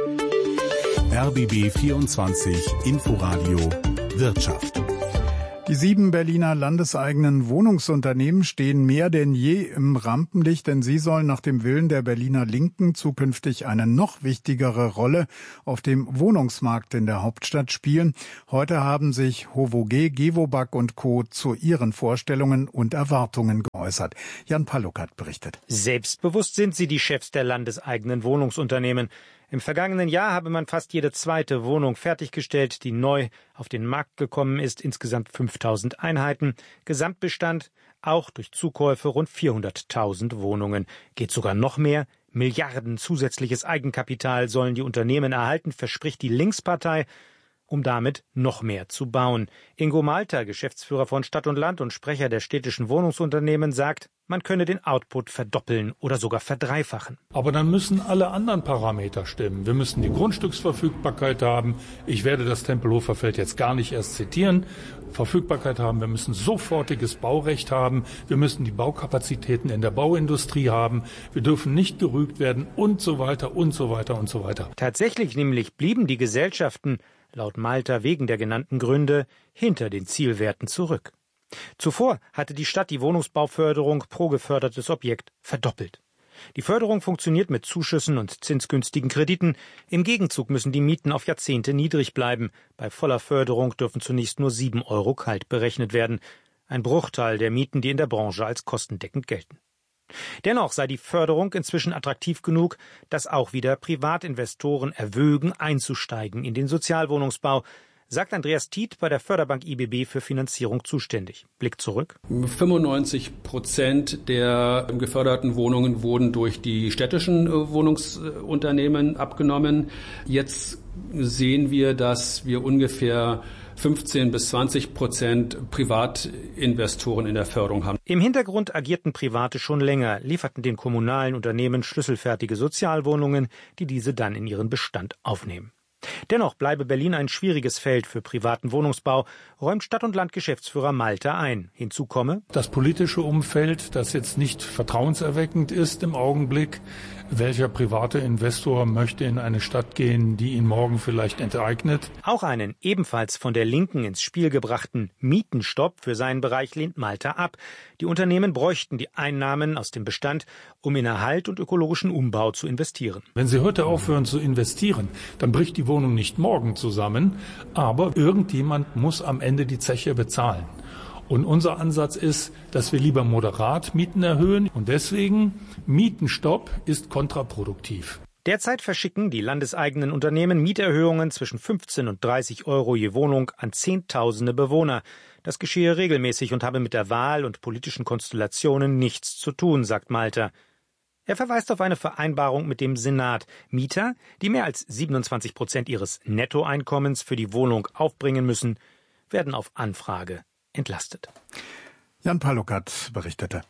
R B B vierundzwanzig Inforadio Wirtschaft. Die sieben Berliner landeseigenen Wohnungsunternehmen stehen mehr denn je im Rampenlicht, denn sie sollen nach dem Willen der Berliner Linken zukünftig eine noch wichtigere Rolle auf dem Wohnungsmarkt in der Hauptstadt spielen. Heute haben sich Hovoge, Gewobag und Co. zu ihren Vorstellungen und Erwartungen geäußert. Jan Paluk hat berichtet. Selbstbewusst sind sie, die Chefs der landeseigenen Wohnungsunternehmen. Im vergangenen Jahr habe man fast jede zweite Wohnung fertiggestellt, die neu auf den Markt gekommen ist, insgesamt fünftausend Einheiten. Gesamtbestand auch durch Zukäufe rund vierhunderttausend Wohnungen. Geht sogar noch mehr. Milliarden zusätzliches Eigenkapital sollen die Unternehmen erhalten, verspricht die Linkspartei, um damit noch mehr zu bauen. Ingo Malter, Geschäftsführer von Stadt und Land und Sprecher der städtischen Wohnungsunternehmen, sagt, man könne den Output verdoppeln oder sogar verdreifachen. Aber dann müssen alle anderen Parameter stimmen. Wir müssen die Grundstücksverfügbarkeit haben. Ich werde das Tempelhofer Feld jetzt gar nicht erst zitieren. Verfügbarkeit haben. Wir müssen sofortiges Baurecht haben. Wir müssen die Baukapazitäten in der Bauindustrie haben. Wir dürfen nicht gerügt werden und so weiter und so weiter und so weiter. Tatsächlich nämlich blieben die Gesellschaften laut Malta wegen der genannten Gründe hinter den Zielwerten zurück. Zuvor hatte die Stadt die Wohnungsbauförderung pro gefördertes Objekt verdoppelt. Die Förderung funktioniert mit Zuschüssen und zinsgünstigen Krediten. Im Gegenzug müssen die Mieten auf Jahrzehnte niedrig bleiben. Bei voller Förderung dürfen zunächst nur sieben Euro kalt berechnet werden. Ein Bruchteil der Mieten, die in der Branche als kostendeckend gelten. Dennoch sei die Förderung inzwischen attraktiv genug, dass auch wieder Privatinvestoren erwögen, einzusteigen in den Sozialwohnungsbau, sagt Andreas Tiet, bei der Förderbank I B B für Finanzierung zuständig. Blick zurück. fünfundneunzig Prozent der geförderten Wohnungen wurden durch die städtischen Wohnungsunternehmen abgenommen. Jetzt sehen wir, dass wir ungefähr fünfzehn bis zwanzig Prozent Privatinvestoren in der Förderung haben. Im Hintergrund agierten Private schon länger, lieferten den kommunalen Unternehmen schlüsselfertige Sozialwohnungen, die diese dann in ihren Bestand aufnehmen. Dennoch bleibe Berlin ein schwieriges Feld für privaten Wohnungsbau, räumt Stadt- und Land-Geschäftsführer Malter ein. Hinzu komme das politische Umfeld, das jetzt nicht vertrauenserweckend ist im Augenblick. Welcher private Investor möchte in eine Stadt gehen, die ihn morgen vielleicht enteignet? Auch einen ebenfalls von der Linken ins Spiel gebrachten Mietenstopp für seinen Bereich lehnt Malter ab. Die Unternehmen bräuchten die Einnahmen aus dem Bestand, um in Erhalt und ökologischen Umbau zu investieren. Wenn Sie heute aufhören zu investieren, dann bricht die Wohnung nicht morgen zusammen, aber irgendjemand muss am Ende die Zeche bezahlen. Und unser Ansatz ist, dass wir lieber moderat Mieten erhöhen und deswegen Mietenstopp ist kontraproduktiv. Derzeit verschicken die landeseigenen Unternehmen Mieterhöhungen zwischen fünfzehn und dreißig Euro je Wohnung an Zehntausende Bewohner. Das geschehe regelmäßig und habe mit der Wahl und politischen Konstellationen nichts zu tun, sagt Malter. Er verweist auf eine Vereinbarung mit dem Senat. Mieter, die mehr als siebenundzwanzig Prozent ihres Nettoeinkommens für die Wohnung aufbringen müssen, werden auf Anfrage entlastet. Jan Palukat berichtete.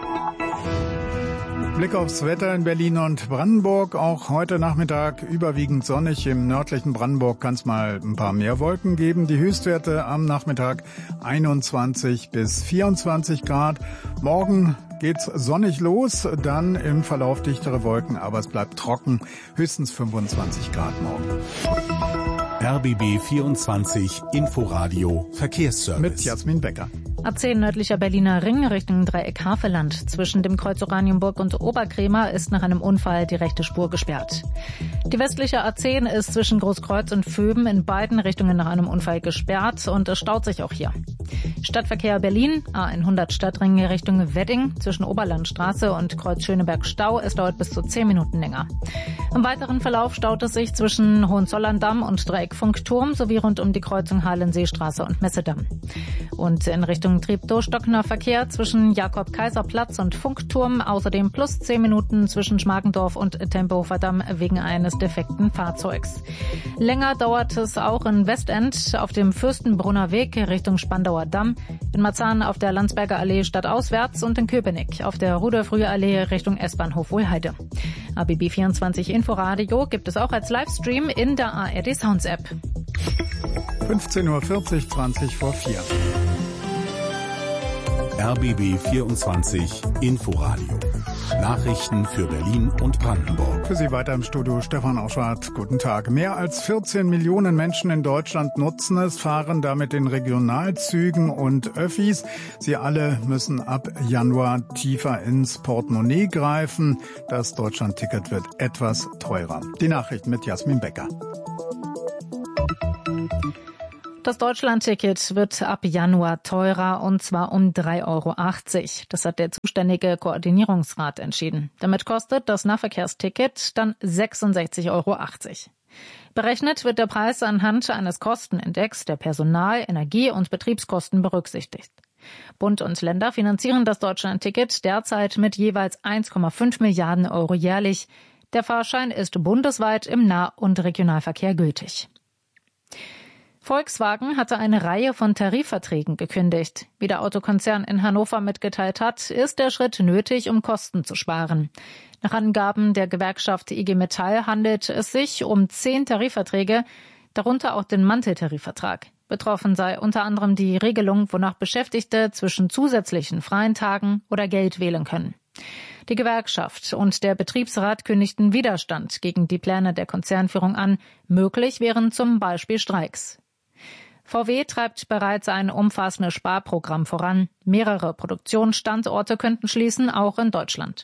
Blick aufs Wetter in Berlin und Brandenburg. Auch heute Nachmittag überwiegend sonnig. Im nördlichen Brandenburg kann es mal ein paar mehr Wolken geben. Die Höchstwerte am Nachmittag einundzwanzig bis vierundzwanzig Grad. Morgen geht's sonnig los, dann im Verlauf dichtere Wolken, aber es bleibt trocken. Höchstens fünfundzwanzig Grad morgen. R B B vierundzwanzig Inforadio Verkehrsservice. Mit Jasmin Becker. A zehn nördlicher Berliner Ring Richtung Dreieck Havelland. Zwischen dem Kreuz Oranienburg und Oberkrämer ist nach einem Unfall die rechte Spur gesperrt. Die westliche A zehn ist zwischen Großkreuz und Vöben in beiden Richtungen nach einem Unfall gesperrt und es staut sich auch hier. Stadtverkehr Berlin, A hundert Stadtring Richtung Wedding zwischen Oberlandstraße und Kreuz Schöneberg Stau. Es dauert bis zu zehn Minuten länger. Im weiteren Verlauf staut es sich zwischen Hohenzollern-Damm und Dreieck Funkturm sowie rund um die Kreuzung Hallenseestraße und Messedamm. Und in Richtung Treptow stockender Verkehr zwischen Jakob-Kaiser-Platz und Funkturm, außerdem plus zehn Minuten zwischen Schmargendorf und Tempelhofer Damm wegen eines defekten Fahrzeugs. Länger dauert es auch in Westend auf dem Fürstenbrunner Weg Richtung Spandauer Damm, in Marzahn auf der Landsberger Allee stadtauswärts und in Köpenick auf der Rudolf-Rühr-Allee Richtung S-Bahnhof Wohlheide. A B B vierundzwanzig Inforadio gibt es auch als Livestream in der A R D Sounds App. fünfzehn Uhr vierzig, zwanzig vor vier. R B B vierundzwanzig Inforadio. Nachrichten für Berlin und Brandenburg. Für Sie weiter im Studio Stefan Auschwart. Guten Tag. Mehr als vierzehn Millionen Menschen in Deutschland nutzen es, fahren damit in Regionalzügen und Öffis. Sie alle müssen ab Januar tiefer ins Portemonnaie greifen. Das Deutschlandticket wird etwas teurer. Die Nachrichten mit Jasmin Becker. Das Deutschlandticket wird ab Januar teurer, und zwar um drei Euro achtzig. Das hat der zuständige Koordinierungsrat entschieden. Damit kostet das Nahverkehrsticket dann sechsundsechzig Euro achtzig. Berechnet wird der Preis anhand eines Kostenindex, der Personal-, Energie- und Betriebskosten berücksichtigt. Bund und Länder finanzieren das Deutschlandticket derzeit mit jeweils eins Komma fünf Milliarden Euro jährlich. Der Fahrschein ist bundesweit im Nah- und Regionalverkehr gültig. Volkswagen hatte eine Reihe von Tarifverträgen gekündigt. Wie der Autokonzern in Hannover mitgeteilt hat, ist der Schritt nötig, um Kosten zu sparen. Nach Angaben der Gewerkschaft I G Metall handelt es sich um zehn Tarifverträge, darunter auch den Manteltarifvertrag. Betroffen sei unter anderem die Regelung, wonach Beschäftigte zwischen zusätzlichen freien Tagen oder Geld wählen können. Die Gewerkschaft und der Betriebsrat kündigten Widerstand gegen die Pläne der Konzernführung an. Möglich wären zum Beispiel Streiks. V W treibt bereits ein umfassendes Sparprogramm voran. Mehrere Produktionsstandorte könnten schließen, auch in Deutschland.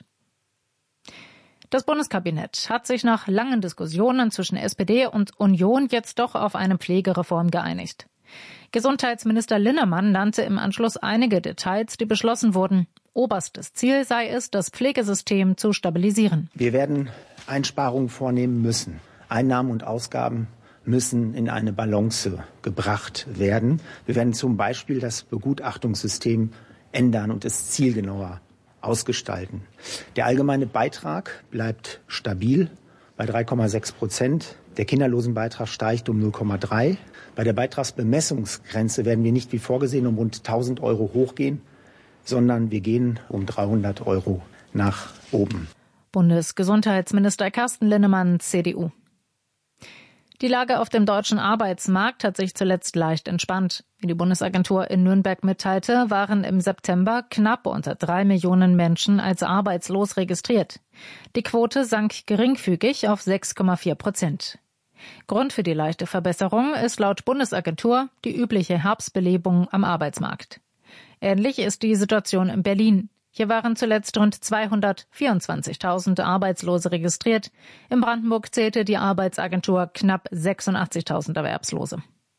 Das Bundeskabinett hat sich nach langen Diskussionen zwischen S P D und Union jetzt doch auf eine Pflegereform geeinigt. Gesundheitsminister Linnemann nannte im Anschluss einige Details, die beschlossen wurden. Oberstes Ziel sei es, das Pflegesystem zu stabilisieren. Wir werden Einsparungen vornehmen müssen. Einnahmen und Ausgaben müssen in eine Balance gebracht werden. Wir werden zum Beispiel das Begutachtungssystem ändern und es zielgenauer ausgestalten. Der allgemeine Beitrag bleibt stabil bei drei Komma sechs Prozent. Der Kinderlosenbeitrag steigt um null Komma drei. Bei der Beitragsbemessungsgrenze werden wir nicht wie vorgesehen um rund tausend Euro hochgehen, sondern wir gehen um dreihundert Euro nach oben. Bundesgesundheitsminister Carsten Linnemann, C D U. Die Lage auf dem deutschen Arbeitsmarkt hat sich zuletzt leicht entspannt. Wie die Bundesagentur in Nürnberg mitteilte, waren im September knapp unter drei Millionen Menschen als arbeitslos registriert. Die Quote sank geringfügig auf sechs Komma vier Prozent. Grund für die leichte Verbesserung ist laut Bundesagentur die übliche Herbstbelebung am Arbeitsmarkt. Ähnlich ist die Situation in Berlin. Hier waren zuletzt rund zweihundertvierundzwanzigtausend Arbeitslose registriert. In Brandenburg zählte die Arbeitsagentur knapp sechsundachtzigtausend Erwerbslose.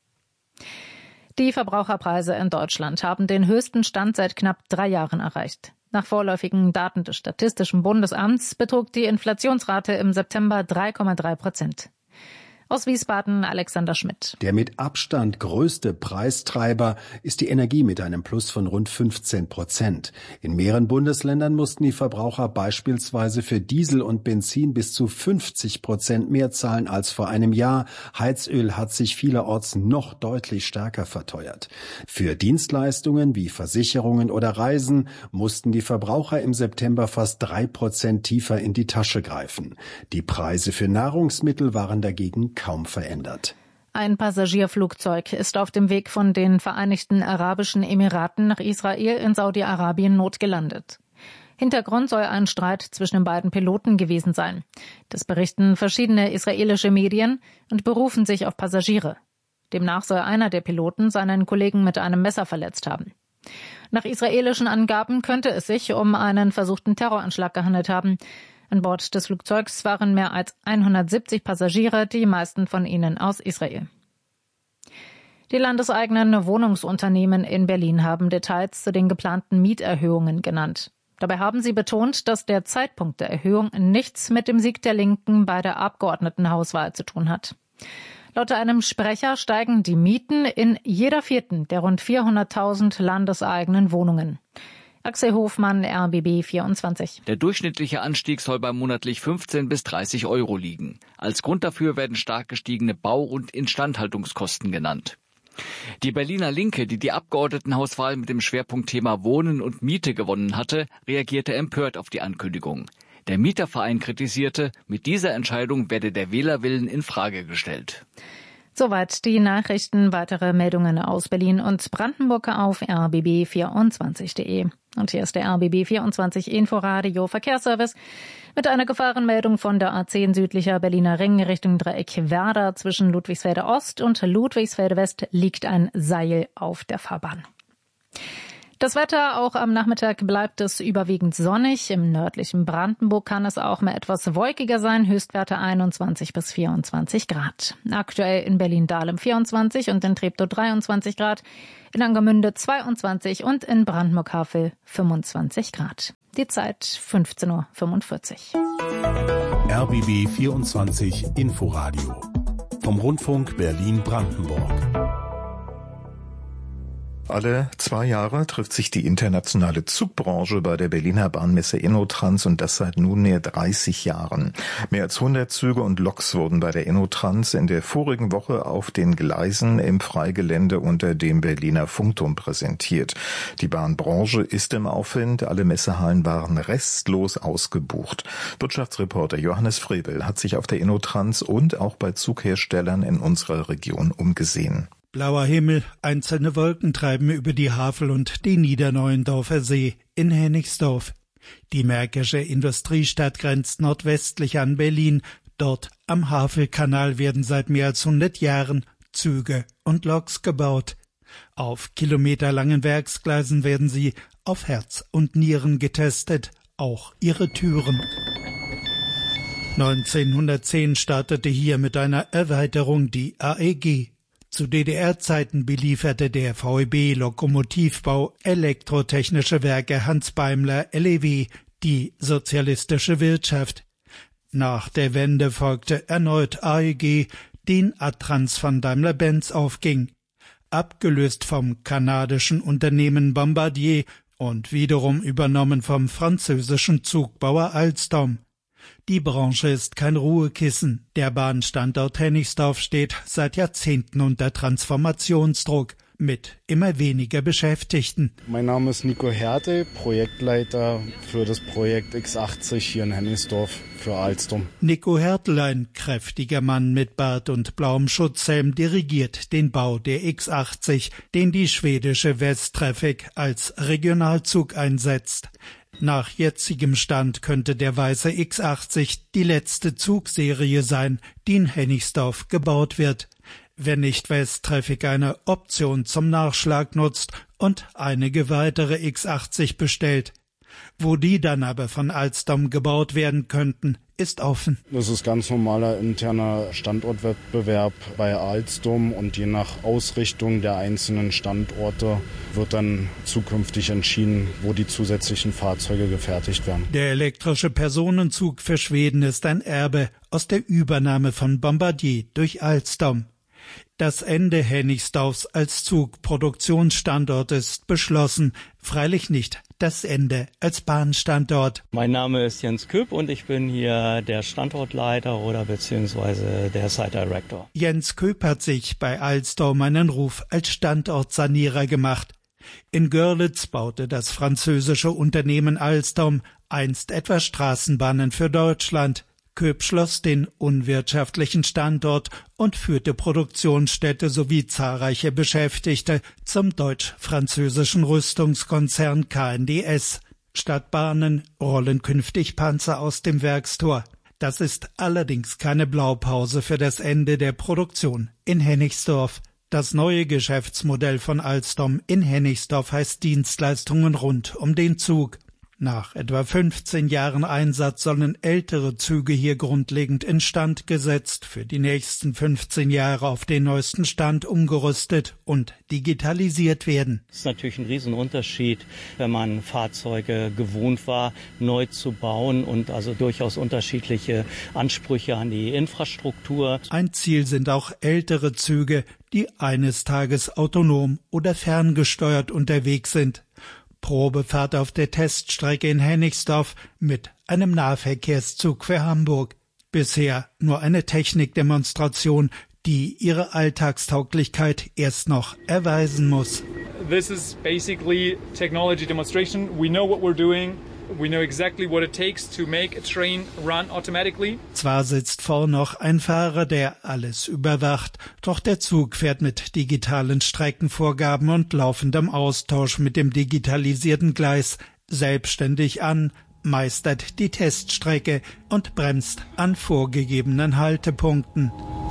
Die Verbraucherpreise in Deutschland haben den höchsten Stand seit knapp drei Jahren erreicht. Nach vorläufigen Daten des Statistischen Bundesamts betrug die Inflationsrate im September drei Komma drei Prozent. Aus Wiesbaden Alexander Schmidt. Der mit Abstand größte Preistreiber ist die Energie mit einem Plus von rund fünfzehn Prozent. In mehreren Bundesländern mussten die Verbraucher beispielsweise für Diesel und Benzin bis zu fünfzig Prozent mehr zahlen als vor einem Jahr. Heizöl hat sich vielerorts noch deutlich stärker verteuert. Für Dienstleistungen wie Versicherungen oder Reisen mussten die Verbraucher im September fast drei Prozent tiefer in die Tasche greifen. Die Preise für Nahrungsmittel waren dagegen kaum verändert. Ein Passagierflugzeug ist auf dem Weg von den Vereinigten Arabischen Emiraten nach Israel in Saudi-Arabien notgelandet. Hintergrund soll ein Streit zwischen den beiden Piloten gewesen sein. Das berichten verschiedene israelische Medien und berufen sich auf Passagiere. Demnach soll einer der Piloten seinen Kollegen mit einem Messer verletzt haben. Nach israelischen Angaben könnte es sich um einen versuchten Terroranschlag gehandelt haben. An Bord des Flugzeugs waren mehr als hundertsiebzig Passagiere, die meisten von ihnen aus Israel. Die landeseigenen Wohnungsunternehmen in Berlin haben Details zu den geplanten Mieterhöhungen genannt. Dabei haben sie betont, dass der Zeitpunkt der Erhöhung nichts mit dem Sieg der Linken bei der Abgeordnetenhauswahl zu tun hat. Laut einem Sprecher steigen die Mieten in jeder vierten der rund vierhunderttausend landeseigenen Wohnungen. Axel Hofmann, R B B vierundzwanzig. Der durchschnittliche Anstieg soll bei monatlich fünfzehn bis dreißig Euro liegen. Als Grund dafür werden stark gestiegene Bau- und Instandhaltungskosten genannt. Die Berliner Linke, die die Abgeordnetenhauswahl mit dem Schwerpunktthema Wohnen und Miete gewonnen hatte, reagierte empört auf die Ankündigung. Der Mieterverein kritisierte, mit dieser Entscheidung werde der Wählerwillen in Frage gestellt. Soweit die Nachrichten. Weitere Meldungen aus Berlin und Brandenburg auf r b b vierundzwanzig punkt de. Und hier ist der R B B vierundzwanzig Inforadio Verkehrsservice mit einer Gefahrenmeldung von der A zehn südlicher Berliner Ring Richtung Dreieck Werder. Zwischen Ludwigsfelde Ost und Ludwigsfelde West liegt ein Seil auf der Fahrbahn. Das Wetter, auch am Nachmittag bleibt es überwiegend sonnig. Im nördlichen Brandenburg kann es auch mal etwas wolkiger sein. Höchstwerte einundzwanzig bis vierundzwanzig Grad. Aktuell in Berlin-Dahlem vierundzwanzig und in Treptow dreiundzwanzig Grad. In Angermünde zweiundzwanzig und in Brandenburg-Havel fünfundzwanzig Grad. Die Zeit fünfzehn Uhr fünfundvierzig. R B B vierundzwanzig Inforadio vom Rundfunk Berlin-Brandenburg. Alle zwei Jahre trifft sich die internationale Zugbranche bei der Berliner Bahnmesse InnoTrans und das seit nunmehr dreißig Jahren. Mehr als hundert Züge und Loks wurden bei der InnoTrans in der vorigen Woche auf den Gleisen im Freigelände unter dem Berliner Funkturm präsentiert. Die Bahnbranche ist im Aufwind, alle Messehallen waren restlos ausgebucht. Wirtschaftsreporter Johannes Frebel hat sich auf der InnoTrans und auch bei Zugherstellern in unserer Region umgesehen. Blauer Himmel, einzelne Wolken treiben über die Havel und den Niederneuendorfer See in Hennigsdorf. Die Märkische Industriestadt grenzt nordwestlich an Berlin. Dort am Havelkanal werden seit mehr als hundert Jahren Züge und Loks gebaut. Auf kilometerlangen Werksgleisen werden sie auf Herz und Nieren getestet, auch ihre Türen. neunzehnhundertzehn startete hier mit einer Erweiterung die A E G. Zu D D R-Zeiten belieferte der V E B Lokomotivbau Elektrotechnische Werke Hans Beimler L E W die sozialistische Wirtschaft. Nach der Wende folgte erneut A E G, den Adtranz von Daimler-Benz aufging. Abgelöst vom kanadischen Unternehmen Bombardier und wiederum übernommen vom französischen Zugbauer Alstom. Die Branche ist kein Ruhekissen. Der Bahnstandort Hennigsdorf steht seit Jahrzehnten unter Transformationsdruck mit immer weniger Beschäftigten. Mein Name ist Nico Härte, Projektleiter für das Projekt X achtzig hier in Hennigsdorf für Alstom. Nico Härtel, ein kräftiger Mann mit Bart und blauem Schutzhelm, dirigiert den Bau der X achtzig, den die schwedische Westtraffic als Regionalzug einsetzt. Nach jetzigem Stand könnte der weiße X achtzig die letzte Zugserie sein, die in Hennigsdorf gebaut wird, wenn nicht Westtraffic eine Option zum Nachschlag nutzt und einige weitere X achtzig bestellt. Wo die dann aber von Alstom gebaut werden könnten, ist offen. Das ist ganz normaler interner Standortwettbewerb bei Alstom und je nach Ausrichtung der einzelnen Standorte wird dann zukünftig entschieden, wo die zusätzlichen Fahrzeuge gefertigt werden. Der elektrische Personenzug für Schweden ist ein Erbe aus der Übernahme von Bombardier durch Alstom. Das Ende Hennigsdorfs als Zugproduktionsstandort ist beschlossen, freilich nicht das Ende als Bahnstandort. Mein Name ist Jens Köp und ich bin hier der Standortleiter oder beziehungsweise der Site Director. Jens Köp hat sich bei Alstom einen Ruf als Standortsanierer gemacht. In Görlitz baute das französische Unternehmen Alstom einst etwa Straßenbahnen für Deutschland. Köp schloss den unwirtschaftlichen Standort und führte Produktionsstätte sowie zahlreiche Beschäftigte zum deutsch-französischen Rüstungskonzern K N D S. Statt Bahnen rollen künftig Panzer aus dem Werkstor. Das ist allerdings keine Blaupause für das Ende der Produktion in Hennigsdorf. Das neue Geschäftsmodell von Alstom in Hennigsdorf heißt Dienstleistungen rund um den Zug. Nach etwa fünfzehn Jahren Einsatz sollen ältere Züge hier grundlegend instand gesetzt, für die nächsten fünfzehn Jahre auf den neuesten Stand umgerüstet und digitalisiert werden. Das ist natürlich ein Riesenunterschied, wenn man Fahrzeuge gewohnt war, neu zu bauen und also durchaus unterschiedliche Ansprüche an die Infrastruktur. Ein Ziel sind auch ältere Züge, die eines Tages autonom oder ferngesteuert unterwegs sind. Probefahrt auf der Teststrecke in Hennigsdorf mit einem Nahverkehrszug für Hamburg. Bisher nur eine Technikdemonstration, die ihre Alltagstauglichkeit erst noch erweisen muss. This is basically technology demonstration. We know what we're doing. We know exactly what it takes to make a train run automatically. Zwar sitzt vorn noch ein Fahrer, der alles überwacht, doch der Zug fährt mit digitalen Streckenvorgaben und laufendem Austausch mit dem digitalisierten Gleis selbstständig an, meistert die Teststrecke und bremst an vorgegebenen Haltepunkten.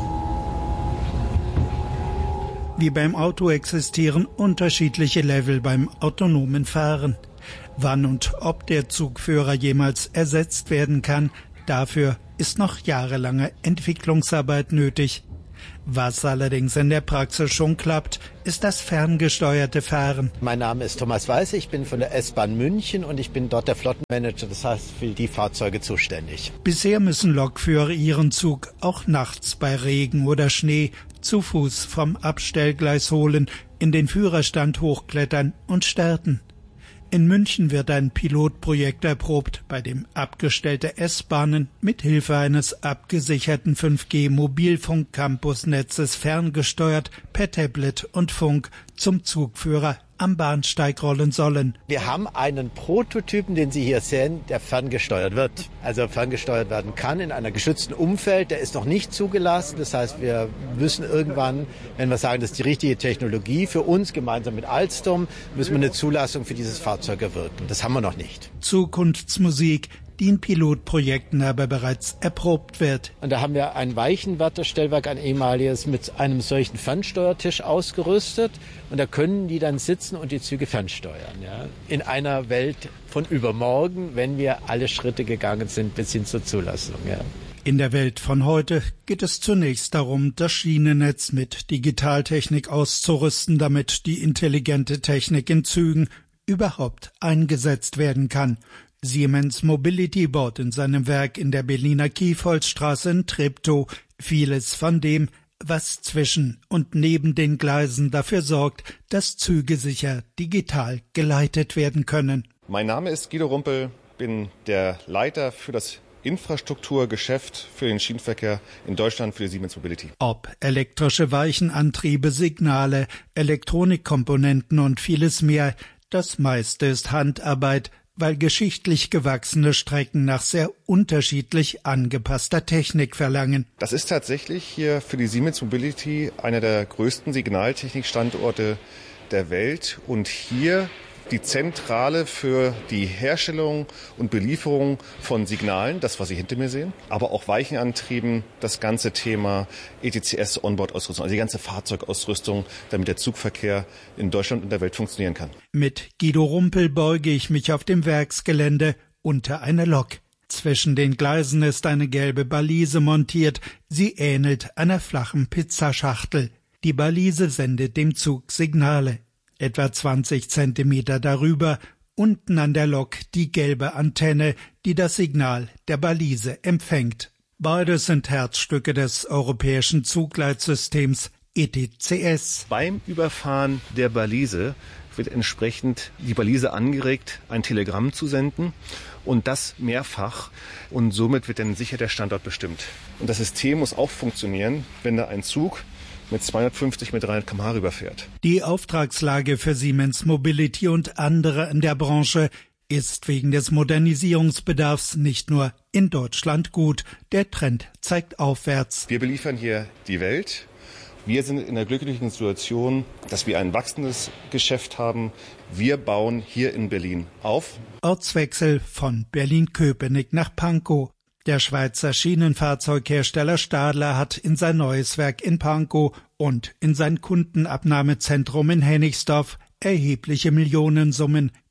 Wie beim Auto existieren unterschiedliche Level beim autonomen Fahren. Wann und ob der Zugführer jemals ersetzt werden kann, dafür ist noch jahrelange Entwicklungsarbeit nötig. Was allerdings in der Praxis schon klappt, ist das ferngesteuerte Fahren. Mein Name ist Thomas Weiß, ich bin von der S-Bahn München und ich bin dort der Flottenmanager, das heißt für die Fahrzeuge zuständig. Bisher müssen Lokführer ihren Zug auch nachts bei Regen oder Schnee zu Fuß vom Abstellgleis holen, in den Führerstand hochklettern und starten. In München wird ein Pilotprojekt erprobt, bei dem abgestellte S-Bahnen mit Hilfe eines abgesicherten fünf G Mobilfunk-Campusnetzes ferngesteuert per Tablet und Funk zum Zugführer am Bahnsteig rollen sollen. Wir haben einen Prototypen, den Sie hier sehen, der ferngesteuert wird. Also ferngesteuert werden kann in einem geschützten Umfeld. Der ist noch nicht zugelassen. Das heißt, wir müssen irgendwann, wenn wir sagen, das ist die richtige Technologie für uns, gemeinsam mit Alstom, müssen wir eine Zulassung für dieses Fahrzeug erwirken. Das haben wir noch nicht. Zukunftsmusik, die in Pilotprojekten aber bereits erprobt wird. Und da haben wir ein Weichenwärterstellwerk, ein ehemaliges, mit einem solchen Fernsteuertisch ausgerüstet. Und da können die dann sitzen und die Züge fernsteuern. Ja? In einer Welt von übermorgen, wenn wir alle Schritte gegangen sind bis hin zur Zulassung. Ja. In der Welt von heute geht es zunächst darum, das Schienennetz mit Digitaltechnik auszurüsten, damit die intelligente Technik in Zügen überhaupt eingesetzt werden kann. Siemens Mobility baut in seinem Werk in der Berliner Kiefholzstraße in Treptow vieles von dem, was zwischen und neben den Gleisen dafür sorgt, dass Züge sicher digital geleitet werden können. Mein Name ist Guido Rumpel, bin der Leiter für das Infrastrukturgeschäft für den Schienenverkehr in Deutschland für die Siemens Mobility. Ob elektrische Weichenantriebe, Signale, Elektronikkomponenten und vieles mehr, das meiste ist Handarbeit, weil geschichtlich gewachsene Strecken nach sehr unterschiedlich angepasster Technik verlangen. Das ist tatsächlich hier für die Siemens Mobility einer der größten Signaltechnikstandorte der Welt und hier die Zentrale für die Herstellung und Belieferung von Signalen, das, was Sie hinter mir sehen, aber auch Weichenantrieben, das ganze Thema E T C S, Onboard-Ausrüstung, also die ganze Fahrzeugausrüstung, damit der Zugverkehr in Deutschland und der Welt funktionieren kann. Mit Guido Rumpel beuge ich mich auf dem Werksgelände unter eine Lok. Zwischen den Gleisen ist eine gelbe Balise montiert. Sie ähnelt einer flachen Pizzaschachtel. Die Balise sendet dem Zug Signale. Etwa zwanzig Zentimeter darüber, unten an der Lok die gelbe Antenne, die das Signal der Balise empfängt. Beides sind Herzstücke des europäischen Zugleitsystems E T C S. Beim Überfahren der Balise wird entsprechend die Balise angeregt, ein Telegramm zu senden und das mehrfach und somit wird dann sicher der Standort bestimmt. Und das System muss auch funktionieren, wenn da ein Zug mit zweihundertfünfzig mit dreihundert Kilometer pro Stunde rüberfährt. Die Auftragslage für Siemens Mobility und andere in der Branche ist wegen des Modernisierungsbedarfs nicht nur in Deutschland gut. Der Trend zeigt aufwärts. Wir beliefern hier die Welt. Wir sind in der glücklichen Situation, dass wir ein wachsendes Geschäft haben. Wir bauen hier in Berlin auf. Ortswechsel von Berlin-Köpenick nach Pankow. Der Schweizer Schienenfahrzeughersteller Stadler hat in sein neues Werk in Pankow und in sein Kundenabnahmezentrum in Hennigsdorf erhebliche Millionensummen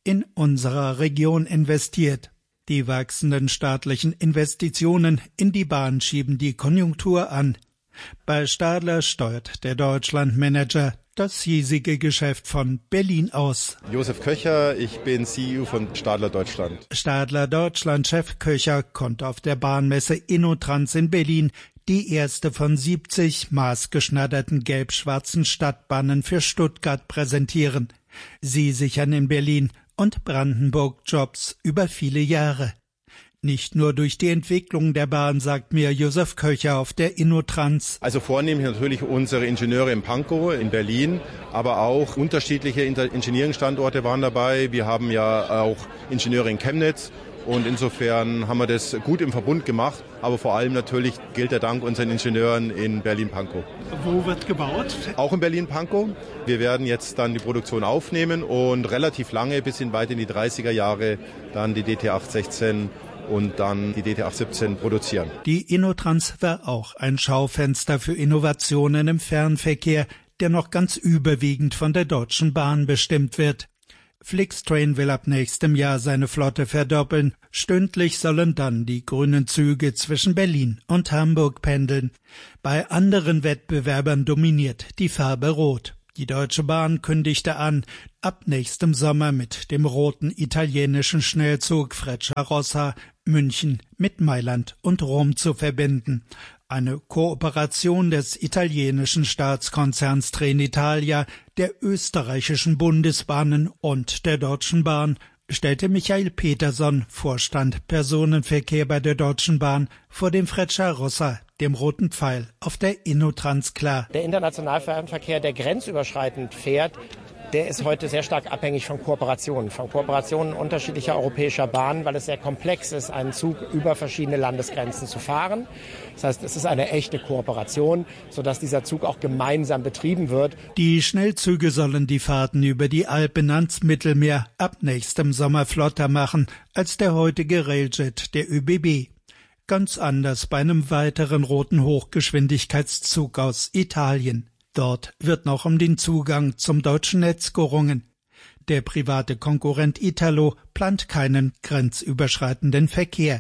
in unserer Region investiert. Die wachsenden staatlichen Investitionen in die Bahn schieben die Konjunktur an. Bei Stadler steuert der Deutschlandmanager das hiesige Geschäft von Berlin aus. Josef Köcher, ich bin C E O von Stadler Deutschland. Stadler Deutschland-Chef Köcher konnte auf der Bahnmesse InnoTrans in Berlin die erste von siebzig maßgeschneiderten gelb-schwarzen Stadtbahnen für Stuttgart präsentieren. Sie sichern in Berlin und Brandenburg Jobs über viele Jahre. Nicht nur durch die Entwicklung der Bahn, sagt mir Josef Köcher auf der InnoTrans. Also vornehmlich natürlich unsere Ingenieure in Pankow, in Berlin, aber auch unterschiedliche Engineering-Standorte waren dabei. Wir haben ja auch Ingenieure in Chemnitz. Und insofern haben wir das gut im Verbund gemacht. Aber vor allem natürlich gilt der Dank unseren Ingenieuren in Berlin-Pankow. Wo wird gebaut? Auch in Berlin-Pankow. Wir werden jetzt dann die Produktion aufnehmen und relativ lange, bis in weit in die dreißiger Jahre, dann die D T acht sechzehn und dann die D T acht siebzehn produzieren. Die InnoTrans war auch ein Schaufenster für Innovationen im Fernverkehr, der noch ganz überwiegend von der Deutschen Bahn bestimmt wird. Flixtrain will ab nächstem Jahr seine Flotte verdoppeln. Stündlich sollen dann die grünen Züge zwischen Berlin und Hamburg pendeln. Bei anderen Wettbewerbern dominiert die Farbe Rot. Die Deutsche Bahn kündigte an, ab nächstem Sommer mit dem roten italienischen Schnellzug Frecciarossa München mit Mailand und Rom zu verbinden. Eine Kooperation des italienischen Staatskonzerns Trenitalia, der österreichischen Bundesbahnen und der Deutschen Bahn, stellte Michael Peterson, Vorstand Personenverkehr bei der Deutschen Bahn, vor dem Frecciarossa, dem roten Pfeil, auf der InnoTrans klar. Der internationale Fernverkehr, der grenzüberschreitend fährt, der ist heute sehr stark abhängig von Kooperationen, von Kooperationen unterschiedlicher europäischer Bahnen, weil es sehr komplex ist, einen Zug über verschiedene Landesgrenzen zu fahren. Das heißt, es ist eine echte Kooperation, sodass dieser Zug auch gemeinsam betrieben wird. Die Schnellzüge sollen die Fahrten über die Alpen ans Mittelmeer ab nächstem Sommer flotter machen als der heutige Railjet der Ö B B. Ganz anders bei einem weiteren roten Hochgeschwindigkeitszug aus Italien. Dort wird noch um den Zugang zum deutschen Netz gerungen. Der private Konkurrent Italo plant keinen grenzüberschreitenden Verkehr.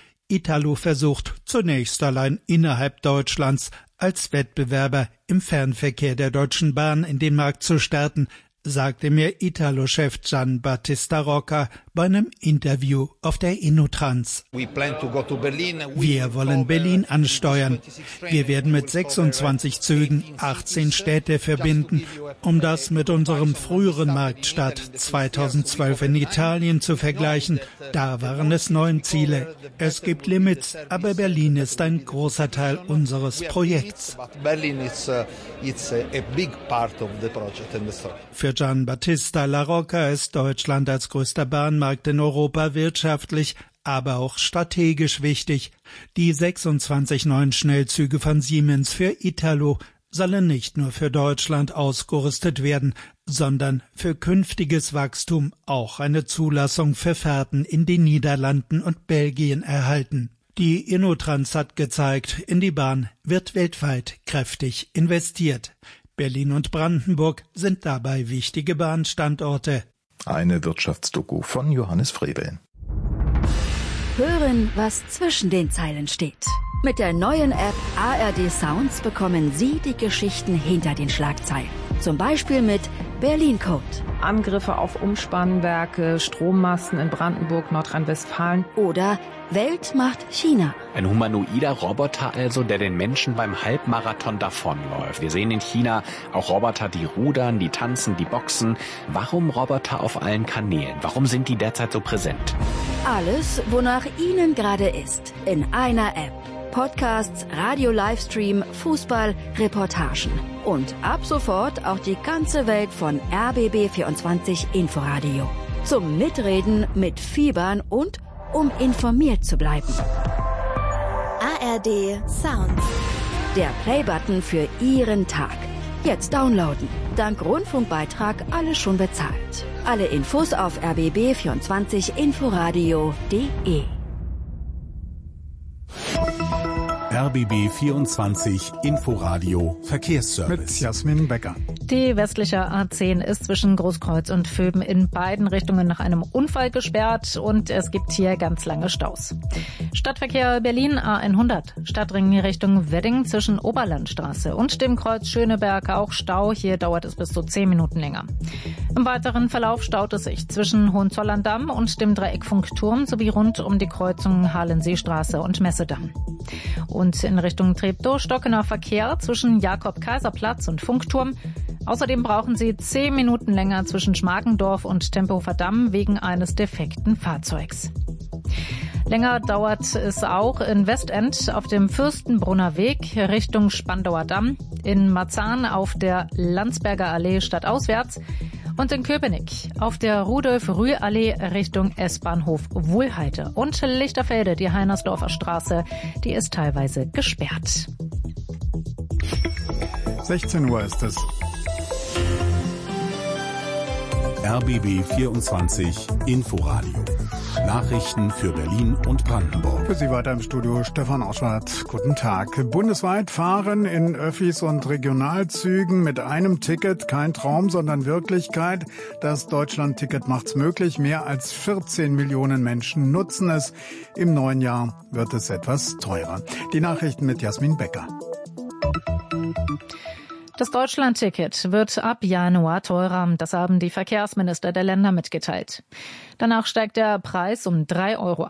Italo versucht zunächst allein innerhalb Deutschlands als Wettbewerber im Fernverkehr der Deutschen Bahn in den Markt zu starten, sagte mir Italo-Chef Gian Battista Rocca bei einem Interview auf der InnoTrans. Wir wollen Berlin ansteuern. Wir werden mit sechsundzwanzig Zügen achtzehn Städte verbinden, um das mit unserem früheren Marktstart zweitausendzwölf in Italien zu vergleichen. Da waren es neun Ziele. Es gibt Limits, aber Berlin ist ein großer Teil unseres Projekts. Für Gian Battista La Rocca ist Deutschland als größter Bahnmarkt in Europa wirtschaftlich, aber auch strategisch wichtig. Die sechsundzwanzig neuen Schnellzüge von Siemens für Italo sollen nicht nur für Deutschland ausgerüstet werden, sondern für künftiges Wachstum auch eine Zulassung für Fahrten in den Niederlanden und Belgien erhalten. Die InnoTrans hat gezeigt, in die Bahn wird weltweit kräftig investiert. Berlin und Brandenburg sind dabei wichtige Bahnstandorte. Eine Wirtschaftsdoku von Johannes Frebel. Hören, was zwischen den Zeilen steht. Mit der neuen App A R D Sounds bekommen Sie die Geschichten hinter den Schlagzeilen. Zum Beispiel mit Berlin Code. Angriffe auf Umspannwerke, Strommasten in Brandenburg, Nordrhein-Westfalen. Oder Welt macht China. Ein humanoider Roboter also, der den Menschen beim Halbmarathon davonläuft. Wir sehen in China auch Roboter, die rudern, die tanzen, die boxen. Warum Roboter auf allen Kanälen? Warum sind die derzeit so präsent? Alles, wonach Ihnen gerade ist, in einer App. Podcasts, Radio-Livestream, Fußball, Reportagen. Und ab sofort auch die ganze Welt von R B B vierundzwanzig Inforadio. Zum Mitreden, Mitfiebern und um informiert zu bleiben. A R D Sounds. Der Playbutton für Ihren Tag. Jetzt downloaden. Dank Rundfunkbeitrag alles schon bezahlt. Alle Infos auf r b b vierundzwanzig inforadio punkt de. R B B vierundzwanzig Inforadio Verkehrsservice. Mit Jasmin Becker. Die westliche A zehn ist zwischen Großkreuz und Vöben in beiden Richtungen nach einem Unfall gesperrt und es gibt hier ganz lange Staus. Stadtverkehr Berlin A hundert, Stadtring Richtung Wedding zwischen Oberlandstraße und dem Kreuz Schöneberg auch Stau. Hier dauert es bis zu zehn Minuten länger. Im weiteren Verlauf staut es sich zwischen Hohenzollern-Damm und dem Dreieck Funkturm sowie rund um die Kreuzung Halensseestraße und Messedamm. Und in Richtung Treptow stockender Verkehr zwischen Jakob-Kaiser-Platz und Funkturm. Außerdem brauchen Sie zehn Minuten länger zwischen Schmarkendorf und Tempelhofer Damm wegen eines defekten Fahrzeugs. Länger dauert es auch in Westend auf dem Fürstenbrunner Weg Richtung Spandauer Damm, in Marzahn auf der Landsberger Allee stadtauswärts und in Köpenick auf der Rudolf-Rühl-Allee Richtung S-Bahnhof Wuhlheide. Und Lichterfelde, die Heinersdorfer Straße, die ist teilweise gesperrt. sechzehn Uhr ist es. R B B vierundzwanzig Inforadio. Nachrichten für Berlin und Brandenburg. Für Sie weiter im Studio Stefan Oschwart. Guten Tag. Bundesweit fahren in Öffis und Regionalzügen mit einem Ticket kein Traum, sondern Wirklichkeit. Das Deutschland-Ticket macht's möglich. Mehr als vierzehn Millionen Menschen nutzen es. Im neuen Jahr wird es etwas teurer. Die Nachrichten mit Jasmin Becker. Das Deutschland-Ticket wird ab Januar teurer. Das haben die Verkehrsminister der Länder mitgeteilt. Danach steigt der Preis um drei Euro